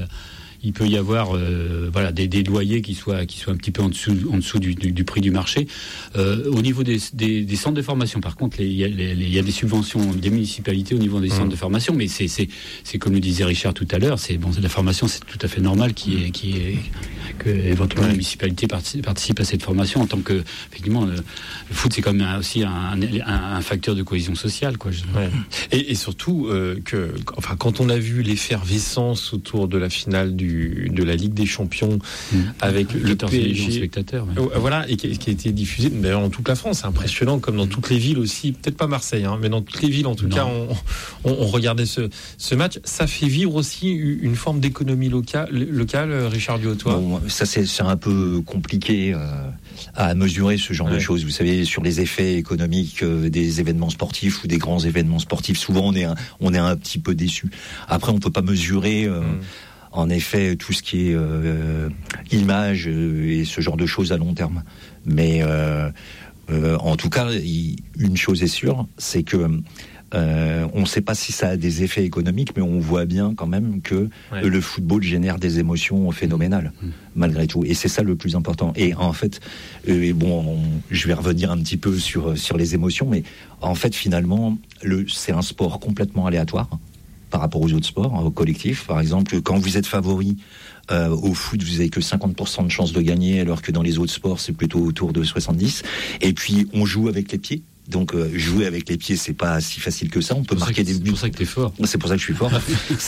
des loyers qui soient un petit peu en dessous du prix du marché. Au niveau des centres de formation, par contre, il y a des subventions des municipalités au niveau des centres de formation, mais c'est comme le disait Richard tout à l'heure, la formation, c'est tout à fait normal que éventuellement les municipalités participent à cette formation, en tant que effectivement le foot c'est quand même aussi un facteur de cohésion sociale, quoi. Et surtout quand on a vu l'effervescence autour de la finale de la Ligue des Champions avec le PSG spectateurs, et qui a été diffusé d'ailleurs dans toute la France, c'est impressionnant, comme dans toutes les villes aussi, peut-être pas Marseille, mais dans toutes les villes en tout cas on regardait ce match. Ça fait vivre aussi une forme d'économie locale, Richard Duhautois. Bon, ça c'est un peu compliqué à mesurer ce genre de choses. Vous savez, sur les effets économiques des événements sportifs ou des grands événements sportifs, souvent on est un petit peu déçu. Après on peut pas mesurer en effet tout ce qui est image et ce genre de choses à long terme. Mais en tout cas, une chose est sûre, c'est que on ne sait pas si ça a des effets économiques, mais on voit bien quand même que le football génère des émotions phénoménales, malgré tout. Et c'est ça le plus important. Et en fait, je vais revenir un petit peu sur les émotions, mais en fait, finalement, c'est un sport complètement aléatoire. par rapport aux autres sports, au collectif. Par exemple, quand vous êtes favori au foot, vous avez que 50% de chances de gagner, alors que dans les autres sports, c'est plutôt autour de 70. Et puis, on joue avec les pieds. Donc jouer avec les pieds, c'est pas si facile que ça. On peut marquer des buts. C'est pour ça que t'es fort. C'est pour ça que je suis fort.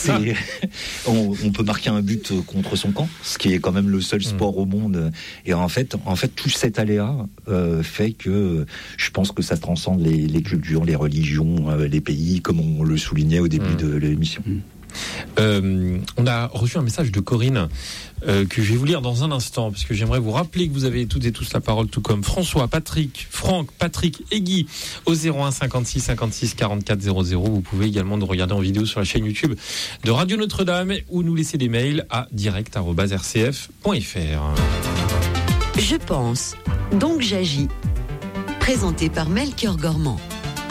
On peut marquer un but contre son camp, ce qui est quand même le seul sport au monde. Et en fait, tout cet aléa fait que je pense que ça transcende les cultures, les religions, les pays, comme on le soulignait au début de l'émission. On a reçu un message de Corinne que je vais vous lire dans un instant, parce que j'aimerais vous rappeler que vous avez toutes et tous la parole, tout comme François, Patrick, Franck, Patrick et Guy au 01 56 56 44 00. Vous pouvez également nous regarder en vidéo sur la chaîne YouTube de Radio Notre-Dame ou nous laisser des mails à direct@rcf.fr. Je pense, donc j'agis. Présenté par Melchior Gormand.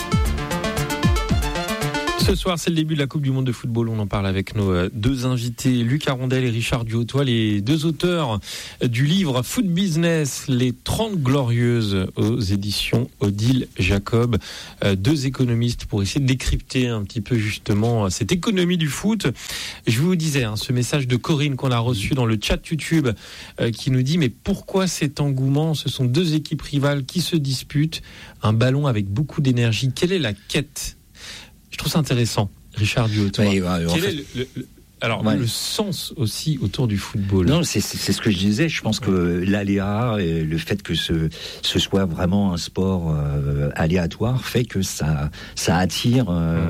Ce soir, c'est le début de la Coupe du Monde de football. On en parle avec nos deux invités, Luc Arondel et Richard Duhautois, les deux auteurs du livre Foot Business, les 30 Glorieuses aux éditions Odile Jacob. Deux économistes pour essayer de décrypter un petit peu justement cette économie du foot. Je vous disais, ce message de Corinne qu'on a reçu dans le chat YouTube qui nous dit « Mais pourquoi cet engouement ? Ce sont deux équipes rivales qui se disputent. Un ballon avec beaucoup d'énergie. Quelle est la quête ?» Je trouve ça intéressant, Richard Duhautois. Quel est le sens aussi autour du football? Non, c'est ce que je disais. Je pense que l'aléa, et le fait que ce soit vraiment un sport aléatoire, fait que ça attire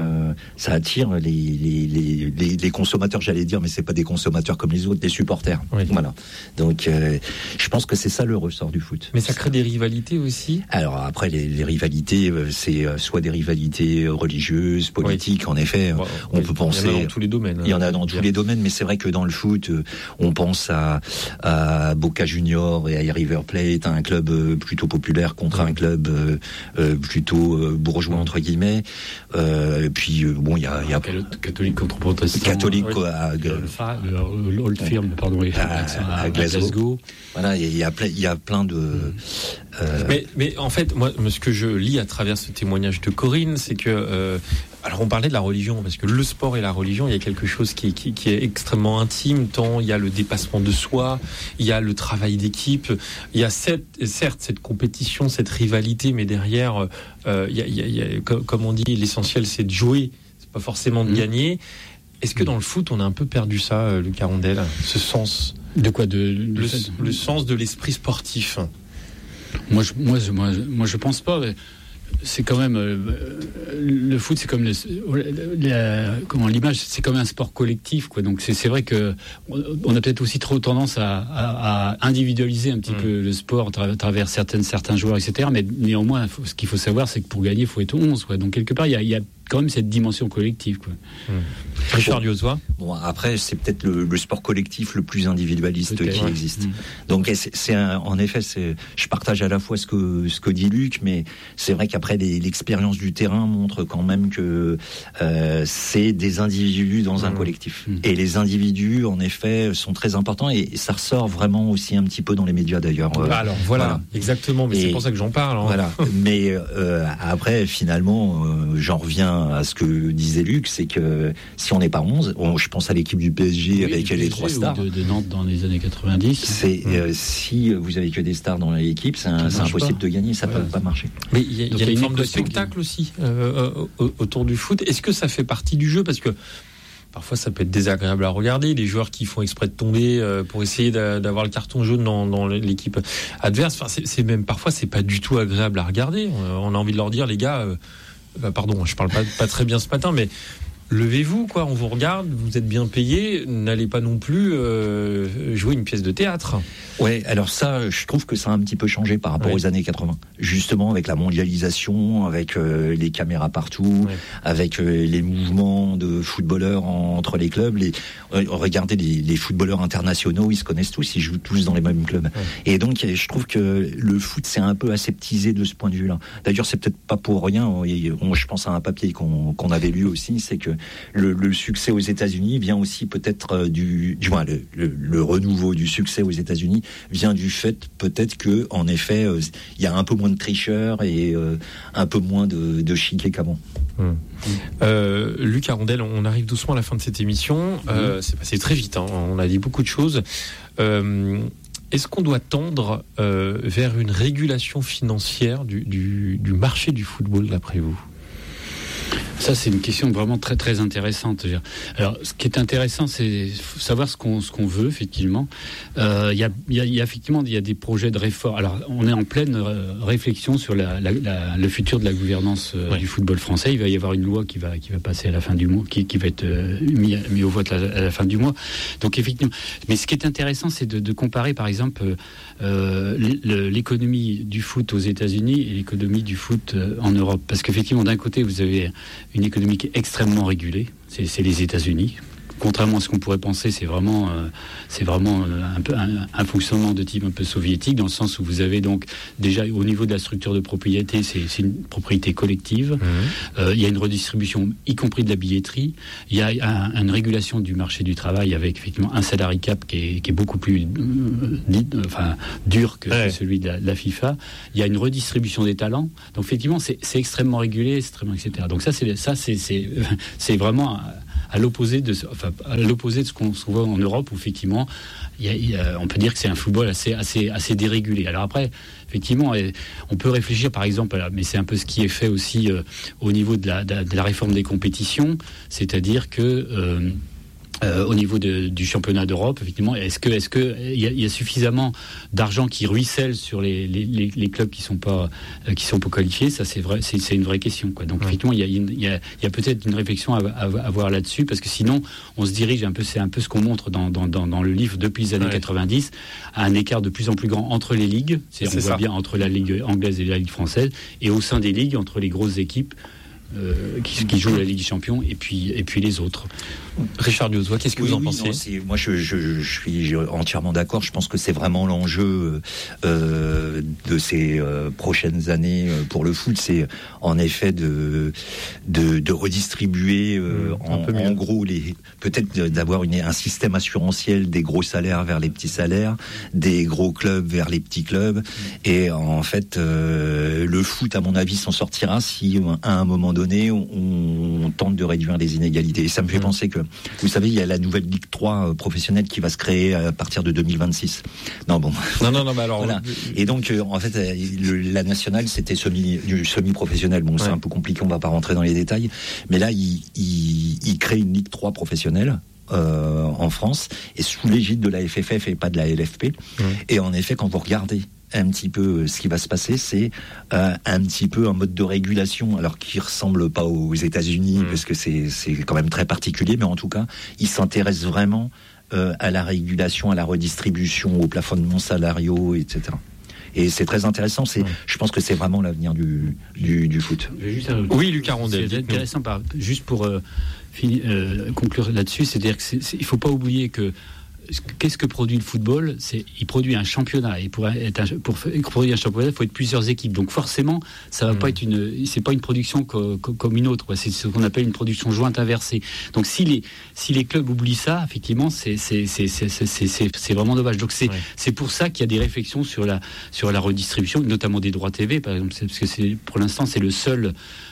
les consommateurs, j'allais dire, mais c'est pas des consommateurs comme les autres, des supporters. Oui. Voilà. Donc, je pense que c'est ça le ressort du foot. Mais ça crée des rivalités aussi. Alors après, les rivalités, c'est soit des rivalités religieuses, politiques. En effet, on peut penser. Il y en a dans tous les domaines. Il y en a dans tous les domaines, mais c'est vrai que dans le foot, on pense à Boca Juniors et à River Plate, un club plutôt populaire contre un club plutôt bourgeois entre guillemets. Et puis bon, il y a catholique contre protestant. Catholique à Old Firm, pardon, à Glasgow. Voilà, il y a plein de. Mais en fait, moi, ce que je lis à travers ce témoignage de Corinne, c'est que alors on parlait de la religion, parce que le sport et la religion, il y a quelque chose qui est extrêmement intime, tant il y a le dépassement de soi, il y a le travail d'équipe, il y a certes cette compétition, cette rivalité, mais derrière, comme on dit, l'essentiel c'est de jouer, c'est pas forcément de gagner. Est-ce que dans le foot, on a un peu perdu ça, Luc Arondel, ce sens? De quoi? Le sens de l'esprit sportif. Moi, je pense pas. C'est quand même le foot, c'est comme l'image, c'est comme un sport collectif, quoi. Donc c'est vrai que on a peut-être aussi trop tendance à individualiser un petit peu le sport à travers certains joueurs, etc. Mais néanmoins, ce qu'il faut savoir, c'est que pour gagner, il faut être 11, quoi. Donc quelque part, il y a quand même cette dimension collective, quoi. Richard Duhautois. Bon, après, c'est peut-être le sport collectif le plus individualiste qui existe. Donc, en effet, je partage à la fois ce que dit Luc, mais c'est vrai qu'après, l'expérience du terrain montre quand même que c'est des individus dans un collectif. Et les individus, en effet, sont très importants, et ça ressort vraiment aussi un petit peu dans les médias, d'ailleurs. Alors, voilà, exactement, mais c'est pour ça que j'en parle. Voilà. Mais après, finalement, j'en reviens à ce que disait Luc, c'est que si on n'est pas 11, je pense à l'équipe du PSG avec les 3 stars. De Nantes dans les années 90. Si vous avez que des stars dans l'équipe, c'est impossible de gagner, ça peut pas marcher. Mais il y a une forme de spectacle aussi autour du foot. Est-ce que ça fait partie du jeu? Parce que parfois ça peut être désagréable à regarder, des joueurs qui font exprès de tomber pour essayer d'avoir le carton jaune dans l'équipe adverse. Enfin, c'est même parfois c'est pas du tout agréable à regarder. On a envie de leur dire, les gars, pardon, je parle pas très bien ce matin, mais levez-vous, quoi, on vous regarde, vous êtes bien payé, n'allez pas non plus jouer une pièce de théâtre. Ouais, alors ça, je trouve que ça a un petit peu changé par rapport aux années 80. Justement, avec la mondialisation, avec les caméras partout, avec les mouvements de footballeurs entre les clubs. Regardez les footballeurs internationaux, ils se connaissent tous, ils jouent tous dans les mêmes clubs. Et donc, je trouve que le foot s'est un peu aseptisé de ce point de vue-là. D'ailleurs, c'est peut-être pas pour rien. Je pense à un papier qu'on avait lu aussi, c'est que le succès aux États-Unis vient aussi peut-être du moins le renouveau du succès aux États-Unis vient du fait peut-être que en effet il y a un peu moins de tricheurs et un peu moins de chiquets qu'avant. Luc Arondel, on arrive doucement à la fin de cette émission. C'est passé très vite, hein. On a dit beaucoup de choses. Est-ce qu'on doit tendre vers une régulation financière du marché du football, d'après vous ? Ça, c'est une question vraiment très très intéressante. Alors, ce qui est intéressant, c'est savoir ce qu'on veut effectivement. Il y a effectivement des projets de réforme. Alors, on est en pleine réflexion sur le futur de la gouvernance du football français. Il va y avoir une loi qui va passer à la fin du mois, qui va être mis au vote à la fin du mois. Donc effectivement, mais ce qui est intéressant, c'est de comparer, par exemple, l'économie du foot aux États-Unis et l'économie du foot en Europe, parce qu'effectivement, d'un côté, vous avez une économie qui est extrêmement régulée, c'est les États-Unis. Contrairement à ce qu'on pourrait penser, c'est vraiment un peu un fonctionnement de type un peu soviétique, dans le sens où vous avez donc déjà au niveau de la structure de propriété, c'est une propriété collective. Il y a une redistribution, y compris de la billetterie. Il y a une régulation du marché du travail avec effectivement un salary cap qui est beaucoup plus dur que celui de la FIFA. Il y a une redistribution des talents. Donc effectivement, c'est extrêmement régulé, etc. Donc ça c'est vraiment à l'opposé de ce qu'on voit en Europe, où effectivement, on peut dire que c'est un football assez dérégulé. Alors après, effectivement, on peut réfléchir, par exemple, mais c'est un peu ce qui est fait aussi au niveau de la réforme des compétitions, c'est-à-dire que au niveau du championnat d'Europe, effectivement, est-ce que il y a suffisamment d'argent qui ruisselle sur les clubs qui sont pas qualifiés? Ça, c'est vrai, c'est une vraie question, quoi. Donc effectivement, il y a peut-être une réflexion à avoir là-dessus, parce que sinon, on se dirige un peu, c'est un peu ce qu'on montre dans le livre depuis les années 90, à un écart de plus en plus grand entre les ligues. On voit bien entre la Ligue anglaise et la Ligue française, et au sein des ligues entre les grosses équipes qui jouent la Ligue des Champions et puis les autres. Richard Diozois, qu'est-ce que vous en pensez? Moi, je suis entièrement d'accord. Je pense que c'est vraiment l'enjeu de ces prochaines années pour le foot. C'est en effet de redistribuer en gros peut-être d'avoir un système assurantiel des gros salaires vers les petits salaires, des gros clubs vers les petits clubs. Et en fait, le foot, à mon avis, s'en sortira si à un moment donné on tente de réduire les inégalités. Et ça me fait penser que, vous savez, il y a la nouvelle Ligue 3 professionnelle qui va se créer à partir de 2026. Non, mais alors... Voilà. Et donc, en fait, la nationale, c'était du semi-professionnel. Bon, c'est un peu compliqué, on va pas rentrer dans les détails. Mais là, il crée une Ligue 3 professionnelle en France, et sous l'égide de la FFF et pas de la LFP. Et en effet, quand vous regardez un petit peu ce qui va se passer, c'est un petit peu un mode de régulation, alors qui ressemble pas aux États-Unis, parce que c'est quand même très particulier, mais en tout cas, il s'intéresse vraiment à la régulation, à la redistribution, aux plafonnements salariaux, etc. Et c'est très intéressant. Je pense que c'est vraiment l'avenir du foot. Oui, Luc Arondel. C'est intéressant, juste pour conclure là-dessus, c'est-à-dire qu'il faut pas oublier que qu'est-ce que produit le football? Il produit un championnat, et pour produire un championnat, il faut être plusieurs équipes. Donc forcément, ça va pas être c'est pas une production comme une autre. C'est ce qu'on appelle une production jointe inversée. Donc si les clubs oublient ça, effectivement, c'est vraiment dommage. Donc c'est pour ça qu'il y a des réflexions sur la redistribution, notamment des droits TV, par exemple, parce que pour l'instant le seul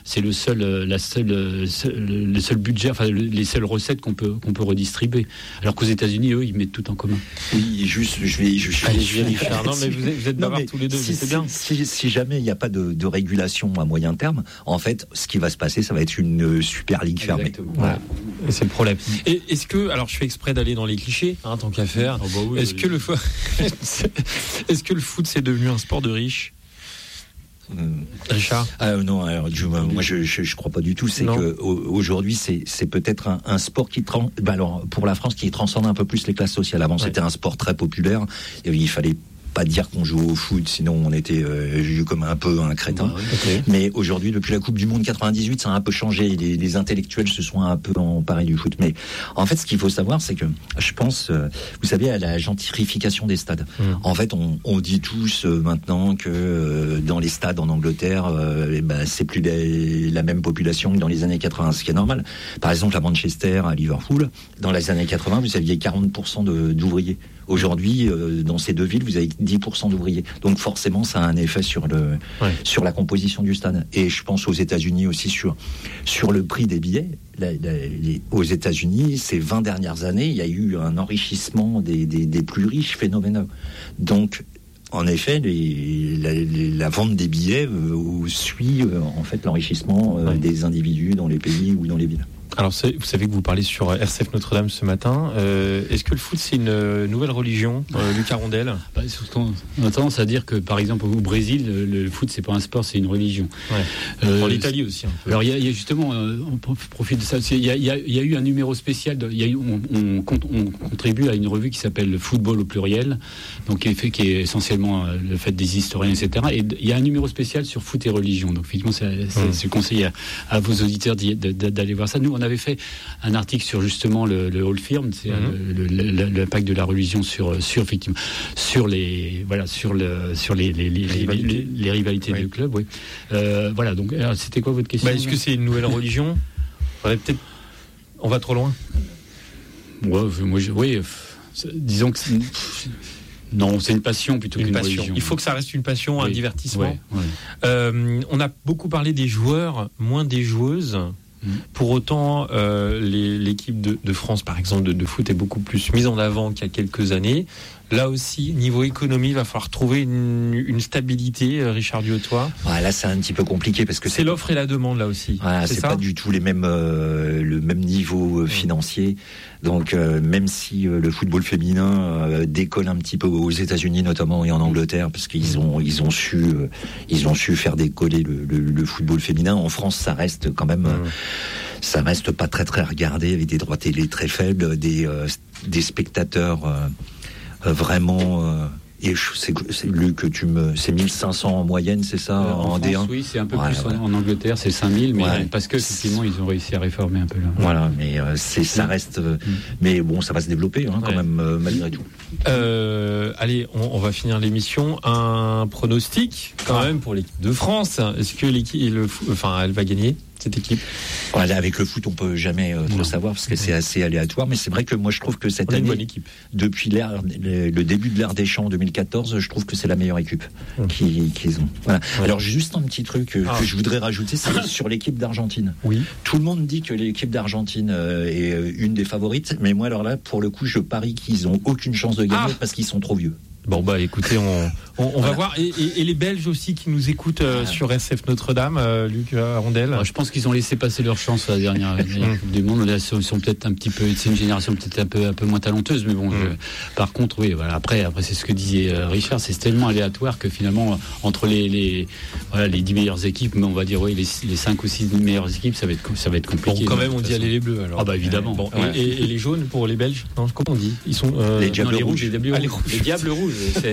budget, enfin les seules recettes qu'on peut redistribuer. Alors qu'aux États-Unis, eux, ils mettent tout en commun. Oui, juste, je vais Richard. Non, mais vous êtes bavards tous les deux. C'est bien. Si jamais il n'y a pas de régulation à moyen terme, en fait, ce qui va se passer, ça va être une Super Ligue fermée. Voilà. C'est le problème. Et est-ce que, alors, je fais exprès d'aller dans les clichés, tant qu'à faire. Est-ce que le foot c'est devenu un sport de riches? Richard? Non, alors, moi je crois pas du tout. C'est que aujourd'hui c'est peut-être un sport qui alors pour la France qui transcende un peu plus les classes sociales. Avant c'était un sport très populaire. Il fallait pas dire qu'on joue au foot, sinon on était vu comme un peu un crétin. Okay. Mais aujourd'hui, depuis la Coupe du Monde 98, ça a un peu changé. Les intellectuels se sont un peu emparés du foot. Mais en fait, ce qu'il faut savoir, c'est que je pense, vous savez, à la gentrification des stades. En fait, on dit tous maintenant que dans les stades en Angleterre, c'est plus la même population que dans les années 80, ce qui est normal. Par exemple, à Manchester, à Liverpool, dans les années 80, vous aviez 40% d'ouvriers. Aujourd'hui, dans ces deux villes, vous avez 10% d'ouvriers. Donc forcément, ça a un effet sur la composition du stade. Et je pense aux États-Unis aussi sur le prix des billets. Aux États-Unis, ces 20 dernières années, il y a eu un enrichissement des plus riches phénoménal. Donc, en effet, la vente des billets suit en fait l'enrichissement des individus dans les pays ou dans les villes. Alors, vous savez que vous parlez sur RCF Notre-Dame ce matin. Est-ce que le foot, c'est une nouvelle religion, Lucas Rondel ? On a tendance à dire que, par exemple, au Brésil, le foot, c'est pas un sport, c'est une religion. En Italie aussi, un peu. Alors, il y a justement, on profite de ça. Il y a eu un numéro spécial. On contribue à une revue qui s'appelle le Football au pluriel, donc qui est essentiellement le fait des historiens, etc. Et il y a un numéro spécial sur foot et religion. Donc, effectivement, je conseille à vos auditeurs d'aller voir ça. Nous, on avait fait un article sur justement le Hall Firm, c'est l'impact de la religion sur effectivement sur les rivalités du club. Oui. Voilà. Donc, c'était quoi votre question ? Est-ce que c'est une nouvelle religion ? On va trop loin. Oui. Disons que non, c'est une passion plutôt qu'une religion. Il faut que ça reste une passion, un divertissement. Oui. On a beaucoup parlé des joueurs, moins des joueuses. Pour autant, l'équipe de France, par exemple, de foot est beaucoup plus mise en avant qu'il y a quelques années. Là aussi, niveau économie, il va falloir trouver une stabilité, Richard Diotois. Là, c'est un petit peu compliqué parce que c'est l'offre et la demande là aussi. C'est pas du tout le même niveau financier. Donc, même si le football féminin décolle un petit peu aux États-Unis notamment et en Angleterre, parce qu'ils ont su faire décoller le football féminin. En France, ça reste quand même, ça reste pas très très regardé, avec des droits télé très faibles, des spectateurs. Vraiment, et c'est lu que c'est 1500 en moyenne, c'est ça en D1 France, oui, c'est un peu plus en Angleterre, c'est 5000, mais parce que effectivement ils ont réussi à réformer un peu là. Voilà, mais ça reste, mais bon, ça va se développer quand même malgré tout. Allez, on va finir l'émission. Un pronostic quand même pour l'équipe de France. Est-ce que elle va gagner cette équipe? Avec le foot, on peut jamais trop savoir parce que c'est assez aléatoire. Mais c'est vrai que moi, je trouve que cette année, bonne équipe. Depuis le début de l'ère Deschamps en 2014, je trouve que c'est la meilleure équipe qu'ils ont. Voilà. Alors juste un petit truc que je voudrais rajouter, c'est sur l'équipe d'Argentine. Oui. Tout le monde dit que l'équipe d'Argentine est une des favorites, mais moi alors là, pour le coup, je parie qu'ils ont aucune chance de gagner parce qu'ils sont trop vieux. Bon écoutez, on va voir et les Belges aussi qui nous écoutent sur RCF Notre-Dame, Luc Rondel. Je pense qu'ils ont laissé passer leur chance à la dernière Coupe du Monde. Là, ils sont peut-être un petit peu, c'est une génération peut-être un peu moins talenteuse, mais bon. Par contre, oui, voilà. Après, c'est ce que disait Richard, c'est tellement aléatoire que finalement entre les 10 meilleures équipes, mais on va dire les 5 ou 6 meilleures équipes, ça va être compliqué. Bon, quand même, on dit aller les bleus alors. Évidemment. Bon, et les jaunes pour les Belges, non, comment on dit? Ils sont les diables rouges. Les diables rouges.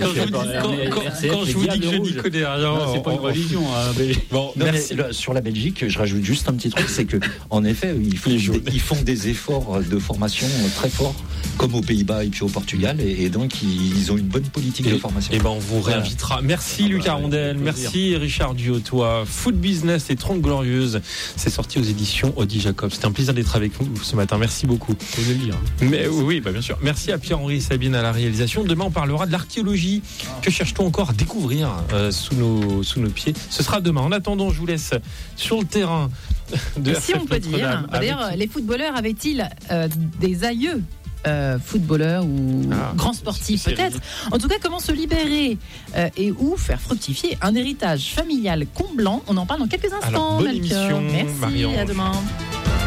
Quand je vous dis que je n'y connais rien, c'est pas une religion. Bon, merci. Sur la Belgique, je rajoute juste un petit truc, c'est que en effet, ils font des efforts de formation très forts, comme aux Pays-Bas et puis au Portugal, et donc ils ont une bonne politique de formation. Et on vous réinvitera. Merci Lucas Rondel, merci Richard Diotois. Foot Business et 30 Glorieuses, c'est sorti aux éditions Audi Jacob. C'était un plaisir d'être avec vous ce matin. Merci beaucoup. Faut le lire. Mais oui, bien sûr. Merci à Pierre-Henri et Sabine à la réalisation. Demain, on parlera de l'archéologie. Que cherche-t-on encore à découvrir sous nos pieds? Ce sera demain. En attendant, je vous laisse sur le terrain de RCF si on peut dire. D'ailleurs, les footballeurs avaient-ils des aïeux footballeurs ou grands sportifs peut-être? En tout cas, comment se libérer et où faire fructifier un héritage familial comblant? On en parle dans quelques instants. Alors, bonne émission, Merci, Marie-Ange. à demain.